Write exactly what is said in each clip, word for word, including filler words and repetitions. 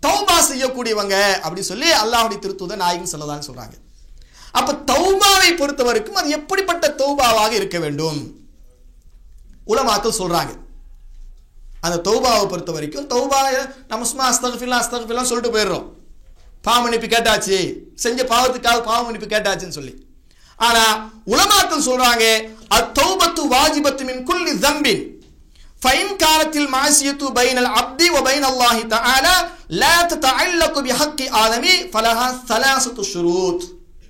தௌபா செய்யக்கூடியவங்க அப்படி சொல்லி அல்லாஹ்வுடைய திருத்தூதர் நாயகம் ஸல்லல்லாஹு அலைஹி சொல்றாங்க. அப்ப தௌபாவை பொறுத்தவரைக்கும் அது எப்படிப்பட்ட தௌபாவாக இருக்க வேண்டும் உலமாக்கள் சொல்றாங்க. அந்த தௌபாவை பொறுத்த வரைக்கும் தௌபா நம்ம சும்மா அஸ்தக்ஃபிருல்லாஹ் அஸ்தக்ஃபிருல்லாஹ் சொல்லிட்டு போயிடுறோம். பாவ மன்னிப்பு கேட்டாச்சு, செஞ்ச பாவத்துக்காக பாவ மன்னிப்பு கேட்டாச்சுன்னு சொல்லி. ஆனா உலமாக்கள் சொல்றாங்க அத்தௌபத்து வாஜிபத்து மின் குல்லி ذنبின் فإن كانت المعصية بين العبد وبين الله تعالى لا تتعلق بحق آدم فلها ثلاثة شروط.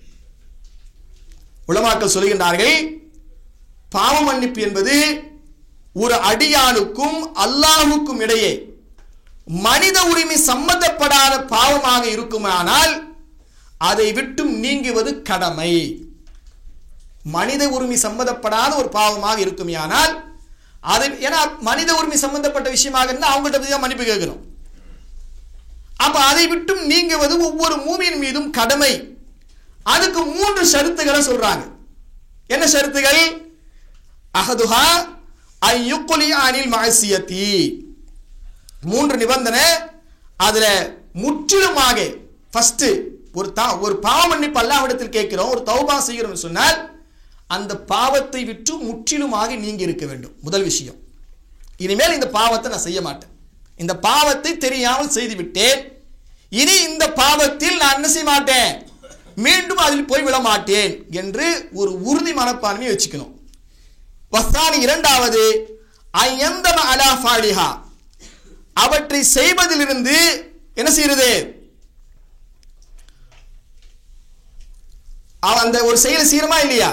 உலமாக்கள் சொல்கின்றார்கள் பாவ மன்னிப்பு என்பது ஒரு அடியானுக்கும் அல்லாஹ்வுக்கும் இடையே மனித உரிமை சம்பந்தப்படாத பாவமாக இருக்குமானால் அதை விட்டு நீங்குவது கடமை. மனித உரிமை சம்பந்தப்படாத ஒரு பாவமாக இருக்குமானால் அது ஏன்னா மனித உரிமை சம்பந்தப்பட்ட விஷயமாக இருந்தால் அவங்கள்ட்ட பத்தி மன்னிப்பு கேட்கிறோம். அப்ப அதை விட்டும் நீங்குவது ஒவ்வொரு மூமியின் மீதும் கடமை. அதுக்கு மூன்று ஷரத்துகளை சொல்றாங்க. என்ன ஷரத்துகள்? அஹதுஹா ஐயுக்லி அனில் மஅசியத்தி, மூன்று நிபந்தனை. அதுல முற்றிலுமாக ஃபர்ஸ்ட் ஒரு ஒரு பாவ மன்னிப்பு அல்லாஹ்விடத்தில் கேட்கிறோம், ஒரு தௌபா செய்கிறோம் சொன்னால் அந்த பாவத்தை விட்டு முற்றிலுமாக நீங்கி இருக்க வேண்டும். முதல் விஷயம், இனிமேல் இந்த பாவத்தை நான் செய்ய மாட்டேன், இந்த பாவத்தை தெரியாமல் செய்து விட்டேன், இனி இந்த பாவத்தில் நான் என்ன செய்ய மாட்டேன், மீண்டும் அதில் போய் விட மாட்டேன் என்று ஒரு உறுதி மனப்பான்மையை வச்சுக்கணும். வஸ்தானி இரண்டாவது ஐயந்தம அலா ஃபாலிஹா, அவற்றை செய்வதிலிருந்து என்ன செய்யறது, அந்த ஒரு செயலை செய்யறமா இல்லையா,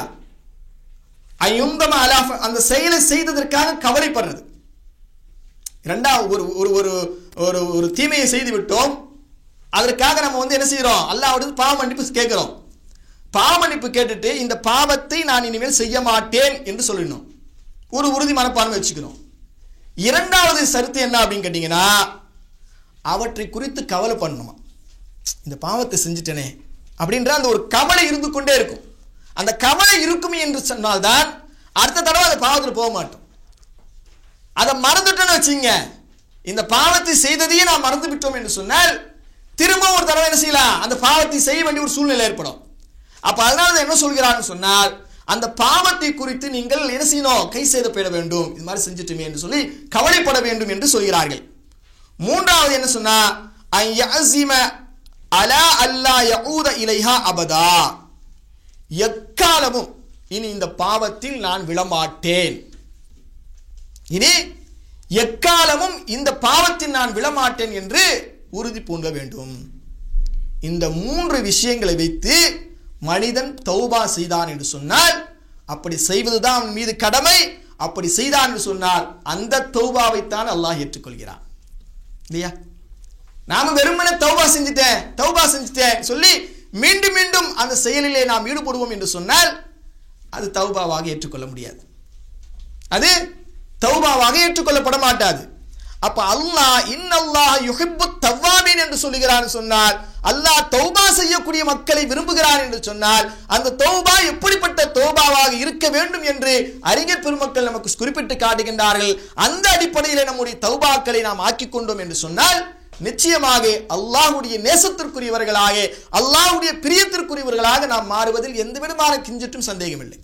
ஐயுந்தம அலா அந்த செயலை செய்ததற்காக கவலைப்படுறது. இரண்டாவது ஒரு ஒரு ஒரு ஒரு தீமையை செய்து விட்டோம், அதற்காக நம்ம வந்து என்ன செய்யறோம், அல்லாஹ்விடம் பாவ மன்னிப்பு கேட்கிறோம். பாவ மன்னிப்பு கேட்டுட்டு இந்த பாவத்தை நான் இனிமேல் செய்ய மாட்டேன் என்று சொல்லணும், ஒரு உறுதி மனப்பான்மை வச்சுக்கணும். இரண்டாவது சருத்து என்ன அப்படின்னு கேட்டீங்கன்னா, அவற்றை குறித்து கவலை பண்ணணுமா, இந்த பாவத்தை செஞ்சுட்டேனே அப்படின்ற அந்த ஒரு கவலை இருந்து கொண்டே இருக்கும். அந்த கவலை இருக்கும் என்று சொன்னால்தான் அடுத்த தடவை அந்த பாவத்தில் போக மாட்டோம். அதை மறந்துட்டோன்னு வச்சுங்க, இந்த பாவத்தை செய்ததையே நான் மறந்து விட்டோம் என்று சொன்னால் திரும்ப ஒரு தடவை என்ன செய்யலாம், அந்த பாவத்தை செய்ய வேண்டிய ஒரு சூழ்நிலை ஏற்படும். அப்ப அதனால என்ன சொல்கிறான்னு சொன்னால், அந்த பாவத்தை குறித்து நீங்கள் என்ன செய்யணும், கை செய்தப்பட வேண்டும், இது மாதிரி செஞ்சுட்டுமே என்று சொல்லி கவலைப்பட வேண்டும் என்று சொல்கிறார்கள். மூன்றாவது என்ன சொன்னா, அய்யஸிம அலா அல்லா யஊத இலைஹா அபதா, எக்காலமும் இனி இந்த பாவத்தில் நான் விழமாட்டேன், இனி எக்காலமும் இந்த பாவத்தில் நான் விழமாட்டேன் என்று உறுதி பூண்ட வேண்டும். இந்த மூன்று விஷயங்களை வைத்து மனிதன் தௌபா செய்தான் என்று சொன்னால், அப்படி செய்வதுதான் அவன் மீது கடமை. அப்படி செய்தான் என்று சொன்னால் அந்த தௌபாவைத்தான் அல்லாஹ் ஏற்றுக்கொள்கிறான் இல்லையா. நாம வெறுமனே தௌபா செஞ்சுட்டேன் தௌபா செஞ்சுட்டேன் சொல்லி மீண்டும் மீண்டும் அந்த செயலிலே நாம் ஈடுபடுவோம் என்று சொன்னால் அது தௌபாவாக ஏற்றுக்கொள்ள முடியாது, அது தௌபாவாக ஏற்றுக்கொள்ளப்பட மாட்டாது. அப்ப அல்லாஹ் இன்னல்லாஹ் யுஹிப்பு தவ்வாபீன் என்று சொல்லுகிறான் சொன்னால், அல்லாஹ் தௌபா செய்யக்கூடிய மக்களை விரும்புகிறான் என்று சொன்னால் அந்த தௌபா எப்படிப்பட்ட தௌபாவாக இருக்க வேண்டும் என்று அறிஞர் பெருமக்கள் நமக்கு குறிப்பிட்டு காட்டுகின்றார்கள். அந்த அடிப்படையில் நம்முடைய தௌபாக்களை நாம் ஆக்கிக் கொண்டோம் என்று சொன்னால் நிச்சயமாக அல்லாஹ்வுடைய நேசத்திற்குரியவர்களாக அல்லாஹ்வுடைய பிரியத்திற்குரியவர்களாக நாம் மாறுவதில் எந்த விதமான கிஞ்சிட்டும் சந்தேகம் இல்லை.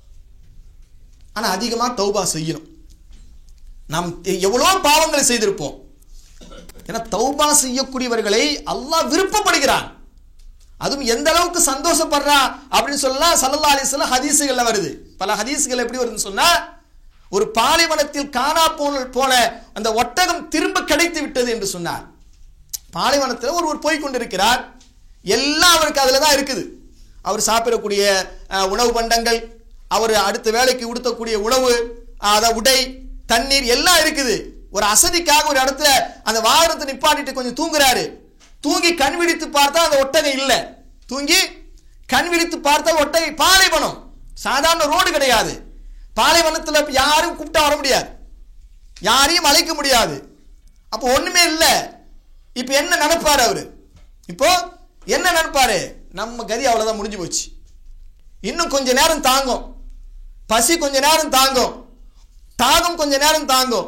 ஆனா அதிகமா தௌபா செய்யணும். நாம் எவ்வளோ பாவங்களை செய்திருப்போம், ஏன்னா தௌபா செய்யக்கூடியவர்களை அல்லாஹ் விருப்பப்படுகிறான். அதுவும் எந்த அளவுக்கு சந்தோஷப்படுறா அப்படின்னு சொல்லலாம். ஸல்லல்லாஹு அலைஹி வஸல்லம் ஹதீஸ்கள்ல வருது, பல ஹதீஸ்கள் எப்படி வருதுன்னு சொன்னா, ஒரு பாலைவனத்தில் காணா போன போல அந்த ஒட்டகம் திரும்ப கிடைத்து விட்டது என்று சொன்னார். பாலைவனத்தில் ஒருவர் போய் கொண்டிருக்கிறார், எல்லாம் அவருக்கு அதுல தான் இருக்குது. அவர் சாப்பிடக்கூடிய உணவு பண்டங்கள், அவர் அடுத்த வேலைக்கு உடுத்தக்கூடிய உணவு, அத உடை, தண்ணீர் எல்லாம் இருக்குது. ஒரு அசதிக்காக ஒரு இடத்துல அந்த வாகனத்தை நிப்பாட்டிட்டு கொஞ்சம் தூங்குறாரு. தூங்கி கண் விழித்து பார்த்தா அந்த ஒட்டகை இல்லை. தூங்கி கண் விழித்து பார்த்தால் ஒட்டகை, பாலைவனம், சாதாரண ரோடு கிடையாது. பாலைவனத்தில் யாரும் கூப்பிட்டா வர முடியாது, யாரையும் அழைக்க முடியாது. அப்போ ஒண்ணுமே இல்லை. இப்ப என்ன நினைப்பாரு அவரு, இப்போ என்ன நினைப்பாரு, நம்ம கதி அவ்வளவுதான், முடிஞ்சு போச்சு, இன்னும் கொஞ்ச நேரம் தாங்கும், பசி கொஞ்ச நேரம் தாங்கும், தாகம் கொஞ்ச நேரம் தாங்கும்,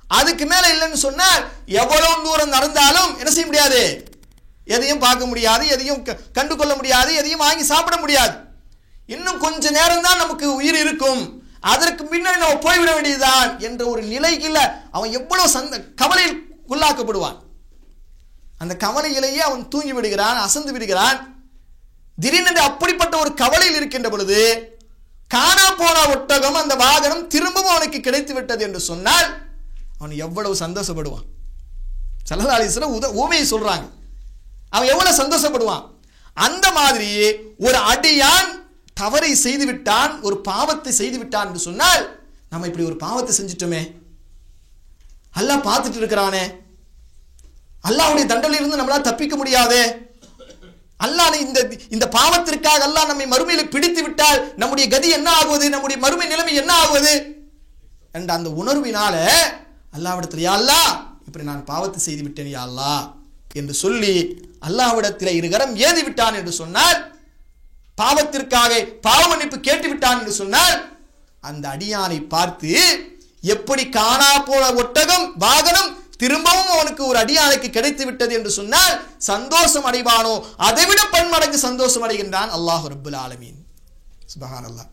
அதுக்கு மேல இல்லைன்னு சொன்னால் எவ்வளவு தூரம் நடந்தாலும் என்ன செய்ய முடியாது, எதையும் பார்க்க முடியாது, எதையும் கண்டு கொள்ள முடியாது, எதையும் வாங்கி சாப்பிட முடியாது. இன்னும் கொஞ்ச நேரம் தான் நமக்கு உயிர் இருக்கும், அதற்கு பின்னாடி நம்ம போய்விட வேண்டியதுதான் என்ற ஒரு நிலையில் அவன் எவ்வளவு சந்த கவலையில் உள்ளாக்கப்படுவான். அந்த கவலையிலேயே அவன் தூங்கி விடுகிறான், அசந்து விடுகிறான். திடீரென்று அப்படிப்பட்ட ஒரு கவலையில் இருக்கின்ற பொழுது காணா போன ஒட்டகம் அந்த வாகனம் திரும்பவும் அவனுக்கு கிடைத்து விட்டது என்று சொன்னால் அவன் எவ்வளவு சந்தோஷப்படுவான். ஸல்லல்லாஹு அலைஹி வஸல்லம் உத ஊமையை சொல்றாங்க, அவன் எவ்வளவு சந்தோஷப்படுவான். அந்த மாதிரி ஒரு அடியான் தவறை செய்து விட்டான், ஒரு பாவத்தை செய்து விட்டான் என்று சொன்னால், நம்ம இப்படி ஒரு பாவத்தை செஞ்சிட்டோமே, அல்லாஹ் பார்த்துட்டு இருக்கிறானே, அல்லாஹ்வுடைய தண்டனையிலிருந்து நம்மளால தப்பிக்க முடியாதே, அல்லாஹ் இந்த இந்த பாவத்திற்காக அல்லாஹ் நம்மை மறுமையில் பிடித்து விட்டால் நம்முடைய கதி என்ன ஆகுவது, நம்முடைய மறுமை நிலைமை என்ன ஆகுவது என்ற அந்த உணர்வினால அல்லாஹ்விடத்தில் யா அல்லாஹ் இப்படி நான் பாவத்தை செய்து விட்டேன் யா அல்லாஹ் என்று சொல்லி அல்லாஹ்விடத்தில் இருகரம் ஏதி விட்டான் என்று சொன்னால், பாவத்திற்காக பாவ மன்னிப்பு கேட்டு விட்டான் என்று சொன்னால், அந்த அடியானை பார்த்து எப்படி காணா போன ஒட்டகம் வாகனம் திரும்பவும் அவனுக்கு ஒரு அடியானுக்கு கிடைத்து விட்டது என்று சொன்னால் சந்தோஷம் அடைவானோ அதைவிட பன்மடங்கு சந்தோஷம் அடைகின்றான் அல்லாஹ் ரப்புல் ஆலமீன். சுப்ஹானல்லாஹ்.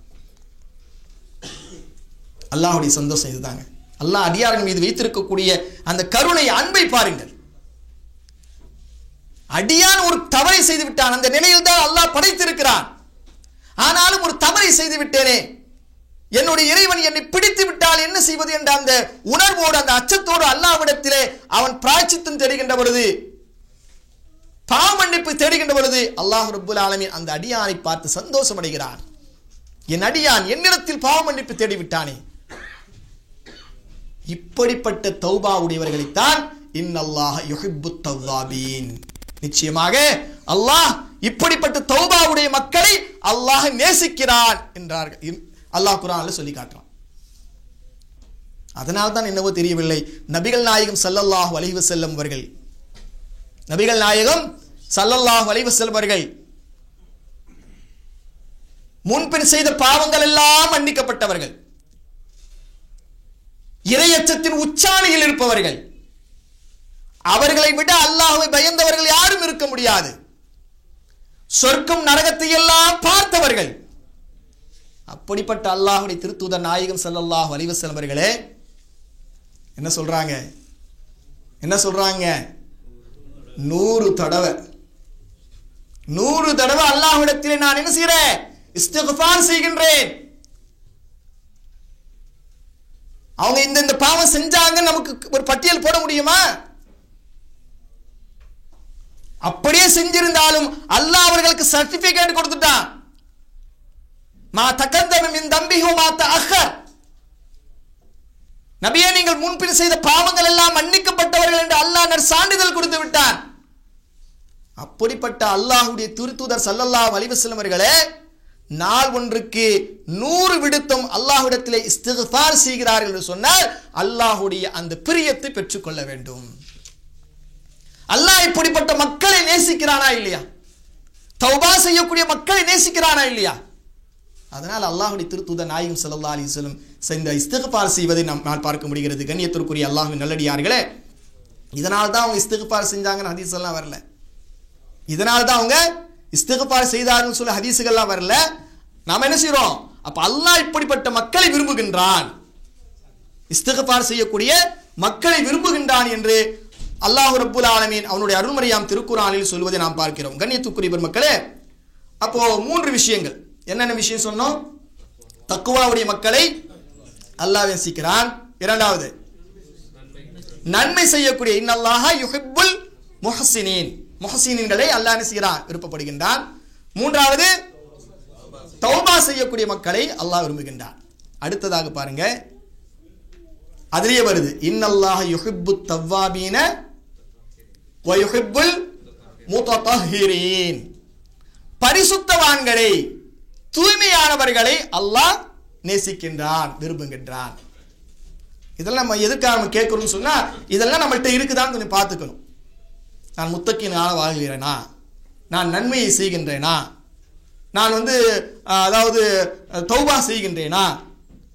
அல்லாஹ்வுடைய சந்தோஷம் இதுதாங்க. அல்லாஹ் அடியாரின் மீது வைத்திருக்கக்கூடிய அந்த கருணை, அன்பை பாருங்கள். அடியான் ஒரு தவறை செய்து விட்டான், அந்த நிலையில் தான் அல்லாஹ் படைத்திருக்கிறான். ஆனாலும் ஒரு தவறை செய்து விட்டேனே, என்னுடைய இறைவன் என்னை பிடித்து விட்டால் என்ன செய்வது என்ற அந்த உணர்வோடு, அந்த அச்சத்தோடு அல்லாஹ்விடத்திலே அவன் பிராயச்சித்தம் தேடுகின்ற பொழுது, பாவ மன்னிப்பு தேடுகின்ற பொழுது அல்லாஹ் ரப்புல் ஆலமீன் அந்த அடியானை பார்த்து சந்தோஷம் அடைகிறான். என் அடியான் என்னிடத்தில் பாவ மன்னிப்பு தேடிவிட்டானே. இப்படிப்பட்ட தௌபா உடையவர்களைத்தான் இன்னல்லாஹ யுஹிப்புத் தவ்வாபீன், நிச்சயமாக அல்லாஹ் இப்படிப்பட்ட தௌபா உடைய மக்களை அல்லாஹ் நேசிக்கிறான் என்றார்கள். அல்லாஹ் குர்ஆன்ல சொல்லி காட்டுறான். அதனால் தான் என்னவோ தெரியவில்லை, நபிகள் நாயகம் ஸல்லல்லாஹு அலைஹி வஸல்லம் அவர்கள் நபிகள் நாயகம் ஸல்லல்லாஹு அலைஹி வஸல்லம் அவர்கள் முன்பின் செய்த பாவங்கள் எல்லாம் மன்னிக்கப்பட்டவர்கள், இறையச்சத்தின் உச்சாணியில் இருப்பவர்கள், அவர்களை விட அல்லாஹ்வை பயந்தவர்கள் யாரும் இருக்க முடியாது. சொர்க்கம் நரகத்தை எல்லாம் பார்த்தவர்கள். அப்படிப்பட்ட அல்லாஹ்வுடைய திருத்தூதர் நாயகம் ஸல்லல்லாஹு அலைஹி வஸல்லம் அவர்களே என்ன சொல்றாங்க என்ன சொல்றாங்க நூறு தடவை நூறு தடவை அல்லாஹ்விடத்திலே நான் என்ன செய்கிறேன், இஸ்திக்ஃபார் செய்கின்றேன். அவங்க இந்த இந்த பாவம் செஞ்சாங்க நமக்கு ஒரு பட்டியல் போட முடியுமா? அப்படியே செஞ்சிருந்தாலும் அல்லாஹ் அவர்களுக்கு சர்டிபிகேட் கொடுத்துட்டான். மா தகத்தம மின் தம்பிஹு மா தஅக்கர், நபியே நீங்கள் முன்பின் செய்த பாவங்கள் எல்லாம் மன்னிக்கப்பட்டவர்கள் என்று அல்லாஹ் நற்சான்றிதழ் கொடுத்து விட்டான். அப்படிப்பட்ட அல்லாஹ்வுடைய திருத்தூதர் ஸல்லல்லாஹு அலைஹி வஸல்லம் அவர்களே நாள் ஒன்றுக்கு நூறு விடுத்தம் அல்லாஹ்விடத்திலே இஸ்திக்ஃபார் செய்கிறார்கள் என்று சொன்னால் அல்லாஹ்வுடைய அந்த பிரியத்தை பெற்றுக்கொள்ள வேண்டும். அல்லாஹ் இப்படிப்பட்ட மக்களை நேசிக்கிறானா இல்லையா? தௌபா செய்யக்கூடிய மக்களை நேசிக்கிறானா இல்லையா? அதனால் அல்லாஹ்வுடைய திருத்தூதர் நாயகம் ஸல்லல்லாஹு அலைஹி வஸல்லம் செய்த இஸ்திக்ஃபார் செய்வதை நாம் பார்க்க முடிகிறது. கண்ணியத்திற்குரிய அல்லாஹ்வின் நல்லடியார்களே, இதனால் தான் அவங்க இஸ்திக்ஃபார் செஞ்சாங்கன்னு ஹதீஸ் எல்லாம் வரல. இதனால் தான் அவங்க இஸ்திக்ஃபார் செய்தார்கள் சொல்ல ஹதீஸுகள்லாம் வரல. நாம் என்ன செய்றோம்? அப்ப அல்லாஹ் இப்படிப்பட்ட மக்களை விரும்புகின்றான், இஸ்திக்ஃபார் செய்யக்கூடிய மக்களை விரும்புகின்றான் என்று அல்லாஹ் ரப்புல் ஆலமீன் அவனுடைய அருள்மறையாம் திருக்குர்ஆனில் சொல்வதை நாம் பார்க்கிறோம். கண்ணியத்துக்குரிய பெருமக்களே, அப்போ மூன்று விஷயங்கள். என்னென்ன விஷயம் சொன்னோம்? தக்வாவுடைய மக்களை அல்லாஹ் நேசிக்கிறான். இரண்டாவது, நன்மை செய்யக்கூடிய இன்னல்லாஹ யுஹிப்புல் முஹ்சினீன், முஹ்சினீன்களை அல்லாஹ் நேசிக்கிறான், விருப்பப்படுகின்றான். மூன்றாவது, தௌபா செய்யக்கூடிய மக்களை அல்லாஹ் விரும்புகின்றான். அடுத்ததாக பாருங்க, அதிலே வருது இன்னல்லாஹ யுஹிப்புத் தவ்வாபீன வ யுஹிப்புல் முத்தஹிரீன், பரிசுத்தவான்களை தூய்மையானவர்களை அல்லாஹ் நேசிக்கின்றான், விரும்புகின்றான். இதெல்லாம் நம்ம எதுக்காக நம்ம கேட்கணும்னு சொன்னா, இதெல்லாம் நம்மள்கிட்ட இருக்குதான்னு கொஞ்சம் பார்த்துக்கணும். நான் முத்தக்கினால வாழ்கிறேனா, நான் நன்மையை செய்கின்றேனா, நான் வந்து அதாவது தௌபா செய்கின்றேனா,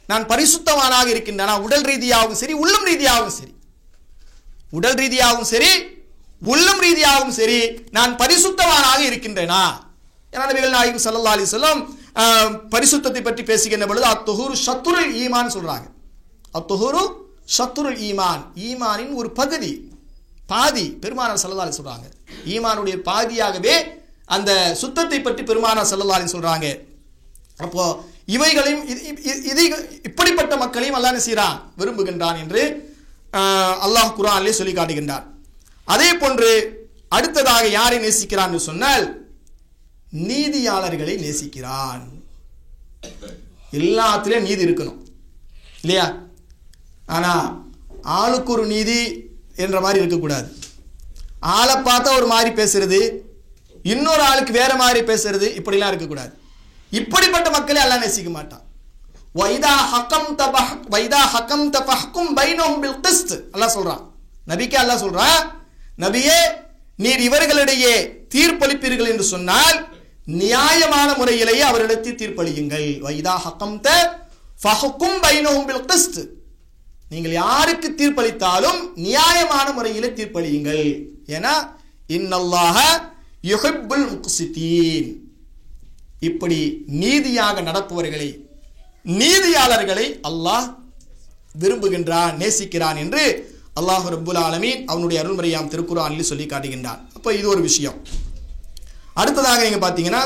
நான் பரிசுத்தவானாக இருக்கின்றேனா, உடல் ரீதியாகவும் சரி உள்ளம் ரீதியாகவும் சரி, உடல் ரீதியாகவும் சரி உள்ளம் ரீதியாகவும் சரி நான் பரிசுத்தவானாக இருக்கின்றேனா? ஏன்னா நபிகள் நாயகம் ஸல்லல்லாஹு அலைஹி வஸல்லம் பரிசுத்தத்தை பற்றி பேசுகின்ற பொழுது அத்துஹூரு ஷத்ருல் ஈமான் சொல்றாங்க. அத்துஹூரு ஷத்ருல் ஈமான், ஈமானின் ஒரு பகுதி, பாதி. பெருமானார் ஸல்லல்லாஹு அலைஹி சொல்றாங்க ஈமானுடைய பாதியாகவே அந்த சுத்தத்தை பற்றி பெருமானார் ஸல்லல்லாஹு அலைஹி சொல்றாங்க. அப்போ இவைகளையும் இது இப்படிப்பட்ட மக்களையும் அல்லாஹ் என்ன செய்றான், விரும்புகின்றான் என்று அல்லாஹ் குர்ஆனிலே சொல்லி காட்டுகின்றார். அதே போன்று அடுத்ததாக யாரை நேசிக்கிறான் என்று சொன்னால் நீதியாளர்களை நேசிக்கிறான். எல்லாத்திலும் நீதி இருக்கணும் இல்லையா? ஆனா ஆளுக்கு ஒரு நீதி என்ற மாதிரி இருக்கக்கூடாது. ஆளை பார்த்தா ஒரு மாதிரி பேசுறது, இன்னொரு ஆளுக்கு வேற மாதிரி பேசுறது, இப்படிலாம் இருக்கக்கூடாது. இப்படிப்பட்ட மக்களை அல்லாஹ் நேசிக்க மாட்டான். வைதா ஹகம்த வைதா ஹகம்த ஃபஹ்கும் பைனஹும் பில் கிஸ்த் அல்லாஹ் சொல்றான். நபிக்கு அல்லாஹ் சொல்றான், நபியே நீர் இவர்களிடையே தீர்ப்பளிப்பீர்கள் என்று சொன்னால் நியாயமான முறையிலேயே அவர்களிடத்தில் தீர்ப்பளியுங்கள். வைதா ஹகம்த ஃபஹ்கும் பைனஹும் பில் கிஸ்த், நீங்கள் யாருக்கு தீர்ப்பளித்தாலும் நியாயமான முறையிலே தீர்ப்பளியுங்கள். ஏன்னா இன்னல்லாஹ யுஹிப்புல் முக்ஸிதீன், இப்படி நீதியாக நடப்பவர்களை, நீதியாளர்களை அல்லாஹ் விரும்புகின்றான், நேசிக்கிறான் என்று அல்லாஹ் ரப்புல் ஆலமீன் அவனுடைய அருள்மறையாம் திருக்குர்ஆனில் சொல்லி காட்டுகின்றான். அப்போ இது ஒரு விஷயம். அடுத்ததாக நீங்க பார்த்தீங்கன்னா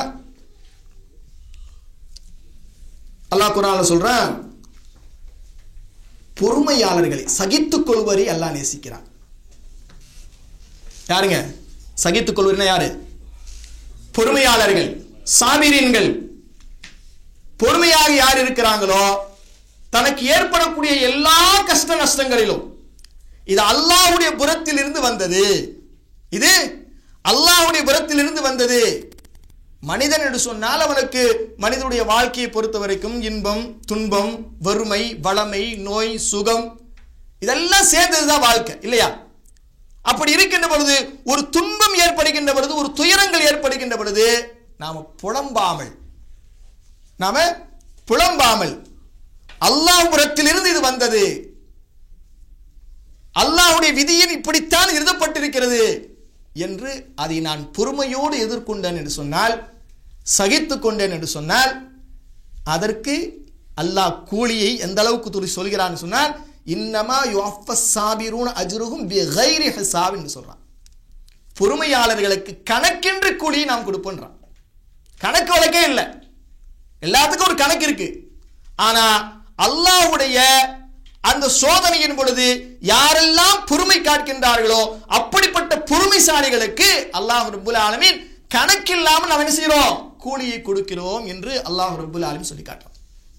அல்லாஹ் குர்ஆனில் சொல்றான், பொறுமையாளர்களை, சகித்துக் கொள்வரை அல்லாஹ் நேசிக்கிறான். யாருங்க சகித்துக் கொள்வர்னா யாரு? பொறுமையாளர்கள், சாபிரீன்கள். பொறுமையாக யார் இருக்கிறாங்களோ தனக்கு ஏற்படக்கூடிய எல்லா கஷ்ட நஷ்டங்களிலும் இது அல்லாஹ்வுடைய புறத்தில் இருந்து வந்தது, இது அல்லாஹ்வுடைய புறத்தில் இருந்து வந்தது. மனிதன் என்று சொன்னால் அவனுக்கு மனிதனுடைய வாழ்க்கையை பொறுத்த வரைக்கும் இன்பம், துன்பம், வறுமை, வளமை, நோய், சுகம் இதெல்லாம் சேர்ந்ததுதான் வாழ்க்கை இல்லையா? அப்படி இருக்கின்ற பொழுது ஒரு துன்பம் ஏற்படுகின்ற பொழுது, ஒரு துயரங்கள் ஏற்படுகின்ற பொழுது நாம புலம்பாமல் நாம புலம்பாமல் அல்லாஹ் புறத்திலிருந்து இது வந்தது, அல்லாஹ்வுடைய விதியின் இப்படித்தான் எழுதப்பட்டிருக்கிறது என்று அதை நான் பொறுமையோடு எதிர்கொண்டேன் என்று சொன்னால், சகித்துக் கொண்டேன் என்று சொன்னால், அதற்கு அல்லாஹ் கூலியை எந்த அளவுக்கு துளி சொல்கிறான் சொன்னால், இன்னமா யுவஃபஸ் சாபிரூன அஜ்ருஹும் பிகைரி ஹிசாப் என்று சொல்றான். பொறுமையாளர்களுக்கு கணக்கின்றி கூலியை நாம் கொடுப்போம்ன்றான். கணக்கு வழக்கே இல்லை, எல்லாத்துக்கும் ஒரு கணக்கு இருக்கு. ஆனா அல்லாஹ்வுடைய அந்த சோதனையின் பொழுது யாரெல்லாம் பொறுமை காட்கின்றார்களோ அப்படிப்பட்ட பொறுமைசாலிகளுக்கு அல்லாஹ் ரப்புல் ஆலமீன் கணக்கில்லாமல் நாம் என்ன செய்கிறோம், கூலியை கொடுக்கிறோம் என்று அல்லாஹ் ரப்புல் ஆலமீன் சொல்லி காட்டுறான்.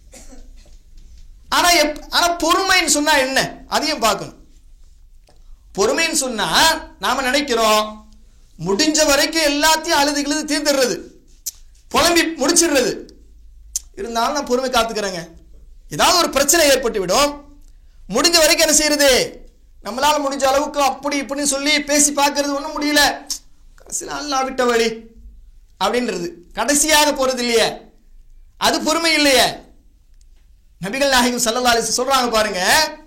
ஆனா ஆனா பொறுமைன்னு சொன்னா என்ன, அதையும் பார்க்கணும். பொறுமைன்னு சொன்னா நாம நினைக்கிறோம் முடிஞ்ச வரைக்கும் எல்லாத்தையும் அழுது கிழுது தீர்த்துடுறது, புலம்பி முடிச்சிடுறது. இருந்தாலும் நான் பொறுமை காத்துக்கிறேங்க, ஏதாவது ஒரு பிரச்சனை ஏற்பட்டு விடும், முடிஞ்ச வரைக்கும் என்ன செய்யறது, நம்மளால முடிஞ்ச அளவுக்கு அப்படி இப்படின்னு சொல்லி பேசி பார்க்கறது, ஒன்றும் முடியல, கடைசியில் அல்லாஹ் விட்ட வழி அப்படின்றது, கடைசியாக போறது இல்லையே, அது பொறுமை இல்லையே. நபிகள் நாயகம் ஸல்லல்லாஹு அலைஹி வஸல்லம் சொல்றாங்க பாருங்க,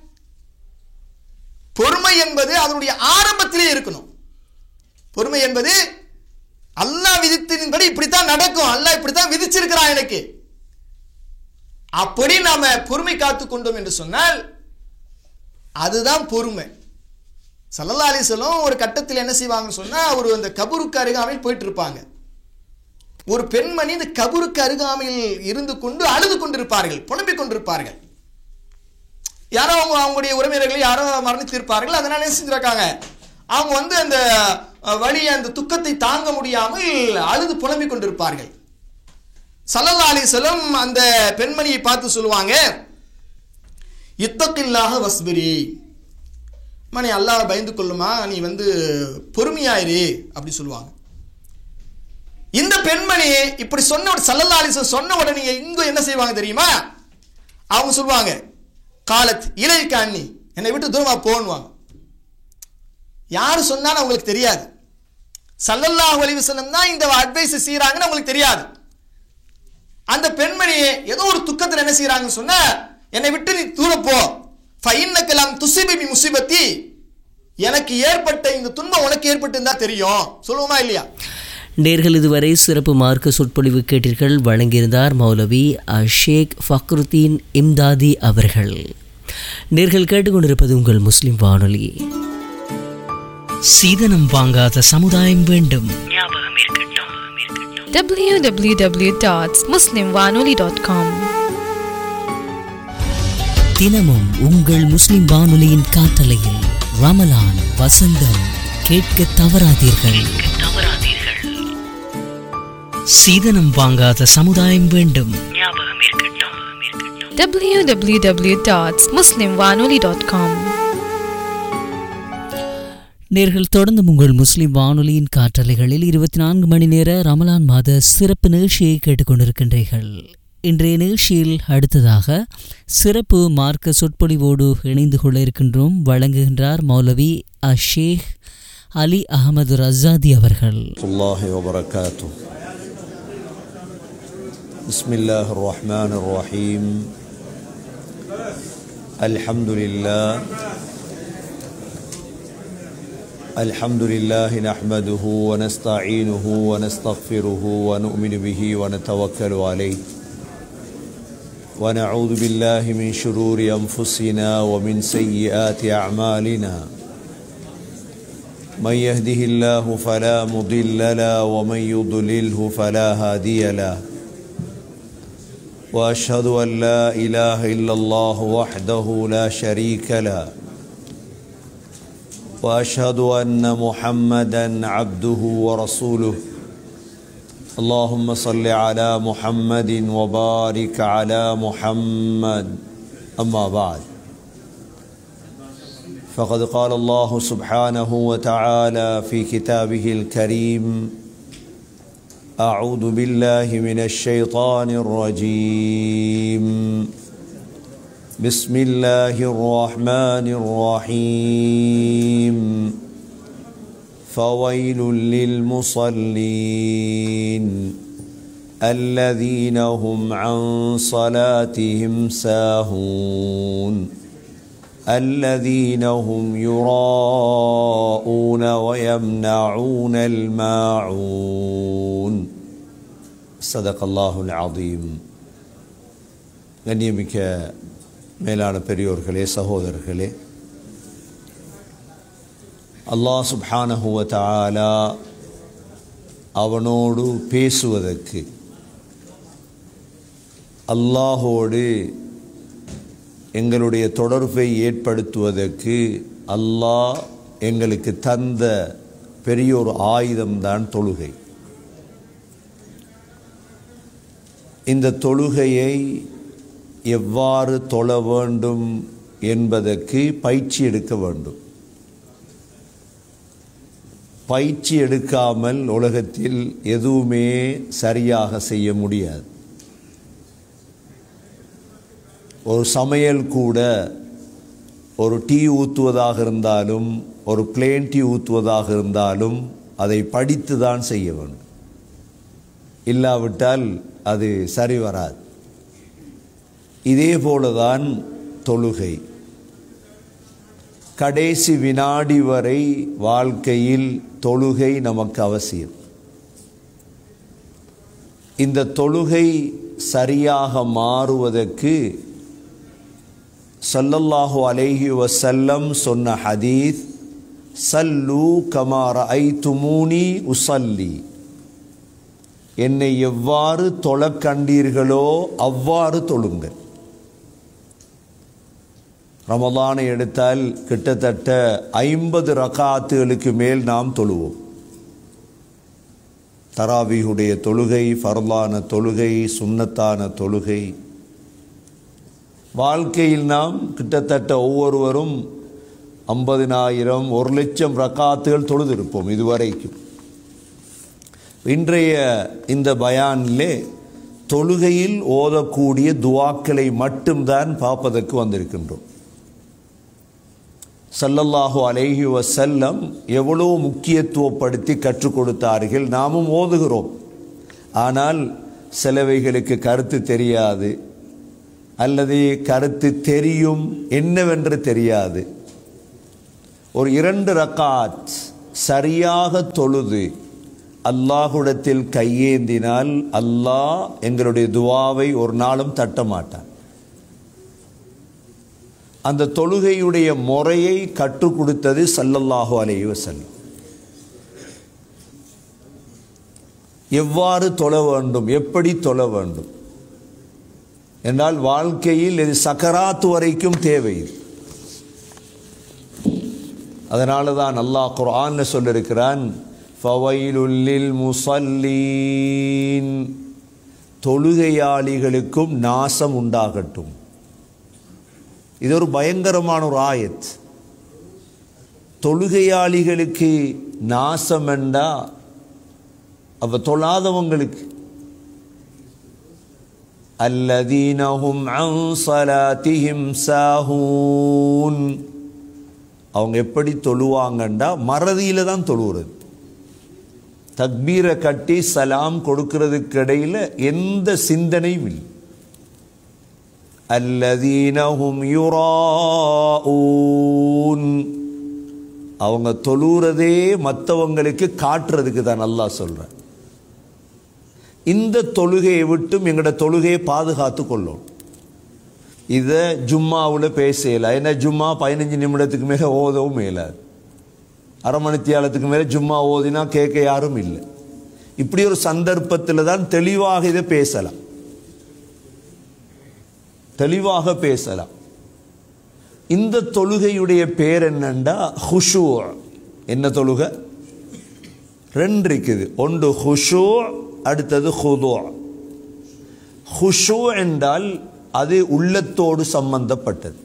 பொறுமை என்பது அதனுடைய ஆரம்பத்திலே இருக்கணும். பொறுமை என்பது அல்லாஹ் விதித்தின்படி இப்படித்தான் நடக்கும், அல்லாஹ் இப்படித்தான் விதிச்சிருக்கிறான் எனக்கு, அப்படி நாம பொறுமை காத்து கொண்டோம் என்று சொன்னால் அதுதான் பொறுமை. ஸல்லல்லாஹு அலைஹி வஸல்லம் ஒரு கட்டத்தில் என்ன செய்வாங்கன்னு சொன்னா, ஒரு அந்த கபருக்கு அருகாமையில் போயிட்டு இருப்பாங்க. ஒரு பெண்மணி இந்த கபருக்கு அருகாமையில் இருந்து கொண்டு அழுது கொண்டிருப்பார்கள், புலம்பிக் கொண்டிருப்பார்கள். யாரோ அவங்க அவங்களுடைய உறவினர்களை யாரோ மரணித்திருப்பார்கள், அதனால என்ன செஞ்சிருக்காங்க, அவங்க வந்து அந்த வலியை அந்த துக்கத்தை தாங்க முடியாமல் அழுது புலம்பிக் கொண்டிருப்பார்கள். ஸல்லல்லாஹு அலைஹி வஸல்லம் அந்த பெண்மணியை பார்த்து சொல்லுவாங்க, இத்தகில்லாஹ வஸ்பிரி, மணி அல்லாஹ் பயந்து கொள்ளுமா, நீ வந்து பொறுமையாயிரு அப்படி சொல்லுவாங்க. இந்த பெண்மணி இப்படி சொன்ன ஸல்லல்லாஹு அலைஹி வஸல்லம் சொன்ன உடனே இங்க என்ன செய்வாங்க தெரியுமா, அவங்க சொல்லுவாங்க, காலத் இலைக்க அன்னி, என்னை விட்டு தூரமா போன்னுவாங்க. யாரு சொன்னாலும் அவங்களுக்கு தெரியாது, ஸல்லல்லாஹு அலைஹி வஸல்லம் தான் இந்த அட்வைஸ் செய்யறாங்கன்னு அவங்களுக்கு தெரியாது. அந்த பெண்மணி ஏதோ ஒரு துக்கத்தில் என்ன செய்யறாங்கன்னு சொன்னா, என்னை விட்டு நீ தூரப்போ. ஃபைன்னகலாம் துஸிபி பி முஸிபத்தி, எனக்கு ஏற்பட்ட இந்த துன்பம் உனக்கு ஏற்பட்டிருந்தா தெரியும், சொல்லுவோமா இல்லையா? நேர்கள் இதுவரை சிறப்பு மார்க்க சொற்பொழிவு கேட்டீர்கள். வழங்கியிருந்தார் மௌலவி ஷேக் ஃபக்ருத்தீன் இம்தாதி அவர்கள். நேர்கள் கேட்டுக்கொண்டிருப்பது உங்கள் முஸ்லிம் வானொலி. சீதனம் வாங்காத சமுதாயம் வேண்டும், டபிள்யூ டபிள்யூ டபிள்யூ டாட் முஸ்லிம் வானொலி டாட் காம். தினமும் உங்கள் முஸ்லிம் வானொலியின் காற்றலையில் ரமலான் வசந்தம் கேட்க தவறாதீர்கள். சீதனம் வாங்காத சமுதாயம் வேண்டும். டபிள்யூ டபிள்யூ டபிள்யூ டாட் முஸ்லிம் வானொலி டாட் காம். நேர்கள் தொடர்ந்து உங்கள் முஸ்லிம் வானொலியின் காற்றலைகளில் இருபத்தி நான்கு மணி நேர ரமலான் மாத சிறப்பு நிகழ்ச்சியை கேட்டுக்கொண்டிருக்கின்றீர்கள். இன்றைய நிகழ்ச்சியில் அடுத்ததாக சிறப்பு மார்க்க சொற்பொழிவோடு இணைந்து கொள்ள இருக்கின்றோம். வழங்குகின்றார் மௌலவி ஷேக் அலி அஹமது ரஸாதி அவர்கள். பிஸ்மில்லாஹிர் ரஹ்மானிர் ரஹீம். அல்ஹம்துலில்லாஹ் அல்ஹம்துலில்லாஹி நஹ்மதுஹு வ நஸ்தஈனுஹு வ நஸ்தக்ஃபிருஹு வ நு'மினு பிஹி வ நதவக்கலு அலைஹி வ நஊது பில்லாஹி மின் ஷுரூரி அன்ஃபுஸினா வ மின் ஸய்யிஆத்தி அஅமாலினா. من يهده الله فلا مضل له ومن يضلله فلا هادي له. وأشهد أن لا إله إلا الله وحده لا شريك له. وأشهد أن محمدا عبده ورسوله. اللهم صل على محمد وبارك على محمد. أما بعد، فقد قال الله سبحانه وتعالى في كتابه الكريم: أعوذ بالله من الشيطان الرجيم. بسم الله الرحمن الرحيم. فويل للمصلين الذين هم عن صلاتهم ساهون الذين هم يراءون ويمنعون الماعون. صدق الله العظيم. கண்ணியமிக்க மேலான பெரியோர்களே, சகோதரர்களே, அல்லாஹ் சுப்ஹானஹு வ தஆலா அவனோடு பேசுவதற்கு, அல்லாஹோடு எங்களுடைய தொடர்பை ஏற்படுத்துவதற்கு அல்லாஹ் எங்களுக்கு தந்த பெரியோர் ஆயுதம்தான் தொழுகை. இந்த தொழுகையை எவ்வாறு தொழ வேண்டும் என்பதற்கு பயிற்சி எடுக்க வேண்டும். பயிற்சி எடுக்காமல் உலகத்தில் எதுவுமே சரியாக செய்ய முடியாது. ஒரு சமையல் கூட ஒரு டீ ஊற்றுவதாக இருந்தாலும், ஒரு பிளேன் டீ ஊற்றுவதாக இருந்தாலும் அதை படித்து தான் செய்ய வேண்டும். இல்லாவிட்டால் அது சரி வராது. இதே போலதான் தொழுகை. கடைசி வினாடி வரை வாழ்க்கையில் தொழுகை நமக்கு அவசியம். இந்த தொழுகை சரியாக மாறுவதற்கு ஸல்லல்லாஹு அலைஹி வஸல்லம் சொன்ன ஹதீஸ், சல்லு கமா ரஅய்துமூனி உஸல்லி, என்னை எவ்வாறு தொழக் கண்டீர்களோ அவ்வாறு தொழுங்கள். ரமலானை எடுத்தால் கிட்டத்தட்ட ஐம்பது ரகாத்துகளுக்கு மேல் நாம் தொழுவோம். தராவீஹுடைய தொழுகை, ஃபர்லான தொழுகை, சுன்னத்தான தொழுகை. வாழ்க்கையில் நாம் கிட்டத்தட்ட ஒவ்வொருவரும் ஐம்பதினாயிரம் ஒரு லட்சம் ரகாத்துகள் தொழுதிருப்போம் இதுவரைக்கும். இன்றைய இந்த பயானிலே தொழுகையில் ஓதக்கூடிய துஆக்களை மட்டும்தான் பார்ப்பதற்கு வந்திருக்கின்றோம். ஸல்லல்லாஹு அலைஹி வஸல்லம் எவ்வளோ முக்கியத்துவப்படுத்தி கற்றுக் கொடுத்தார்கள். நாமும் ஓதுகிறோம். ஆனால் சிலவைகளுக்கு கருத்து தெரியாது, அல்லது கருத்து தெரியும், என்னவென்று தெரியாது. ஒரு இரண்டு ரக்காத் சரியாக தொழுது அல்லாஹ்விடத்தில் கையேந்தினால் அல்லாஹ் எங்களுடைய துவாவை ஒரு நாளும் தட்ட மாட்டான். அந்த தொழுகையுடைய முறையை கற்றுக் கொடுத்தது ஸல்லல்லாஹு அலைஹி வஸல்லம். எவ்வாறு தொழ வேண்டும், எப்படி தொழ வேண்டும் என்றால் வாழ்க்கையில் இது சக்கராத்து வரைக்கும் தேவை. அதனால தான் அல்லாஹ் குர்ஆன்ல சொல்லியிருக்கிறான், ஃபவைலுல் லில் முஸல்லீன், தொழுகையாளிகளுக்கும் நாசம் உண்டாகட்டும். இது ஒரு பயங்கரமான ஒரு ஆயத். தொழுகையாளிகளுக்கு நாசம் என்றா அப்ப தொழாதவங்களுக்கு, அல்லதீனஹும் அன் ஸலாத்திஹிம் சாஹூன், அவங்க எப்படி தொழுவாங்கண்டா மறதியில தான் தொழுகிறது. தக்பீரை கட்டி சலாம் கொடுக்கிறதுக்கு இடையில எந்த சிந்தனையும் இல்லை. அல்லதீனஹும் யுராஊன், அவங்க தொழுறதே மற்றவங்களுக்கு காட்டுறதுக்கு தான் அல்லாஹ் சொல்ற. இந்த தொழுகையை விட்டும் எங்களோட தொழுகையை பாதுகாத்து கொள்ளும். இதை ஜும்மாவில் பேசல. ஏன்னா ஜும்மா பதினஞ்சு நிமிடத்துக்கு மேலே ஓதவும் மேலாது. அரை மணித்தியாலத்துக்கு மேலே ஜும்மா ஓதினா கேட்க யாரும் இல்லை. இப்படி ஒரு சந்தர்ப்பத்தில் தான் தெளிவாக இதை பேசலாம், தெளிவாக பேசலாம். இந்த தொழுகையுடைய பேர் என்னண்டா ஹுஷூ. என்ன தொழுகை? ரெண்டு இருக்குது. ஒன்று ஹுஷூ, அடுத்தது ஹுதூ. ஹுஷூ என்றால் அது உள்ளத்தோடு சம்பந்தப்பட்டது.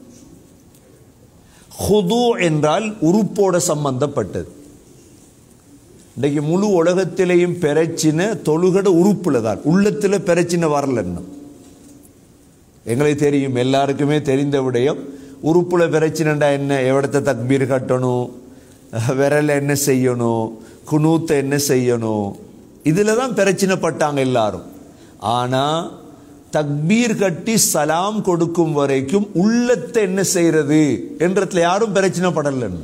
ஹுதூ என்றால் உறுப்போட சம்பந்தப்பட்டது. இன்றைக்கு முழு உலகத்திலேயும் பிரச்சினை தொழுகட உறுப்புல தான், உள்ளத்தில் பிரச்சினை வரலன்னு எங்களுக்கு தெரியும், எல்லாருக்குமே தெரிந்த விடயம். உறுப்புல பிரச்சினைண்டா என்ன? எவ்வளத்தை தக்பீர் கட்டணும், விரல என்ன செய்யணும், குனூத்தை என்ன செய்யணும், இதுல தான் பிரச்சினைப்பட்டாங்க எல்லாரும். ஆனா தக்பீர் கட்டி சலாம் கொடுக்கும் வரைக்கும் உள்ளத்தை என்ன செய்யறது என்றதுல யாரும் பிரச்சனைப்படலன்னு.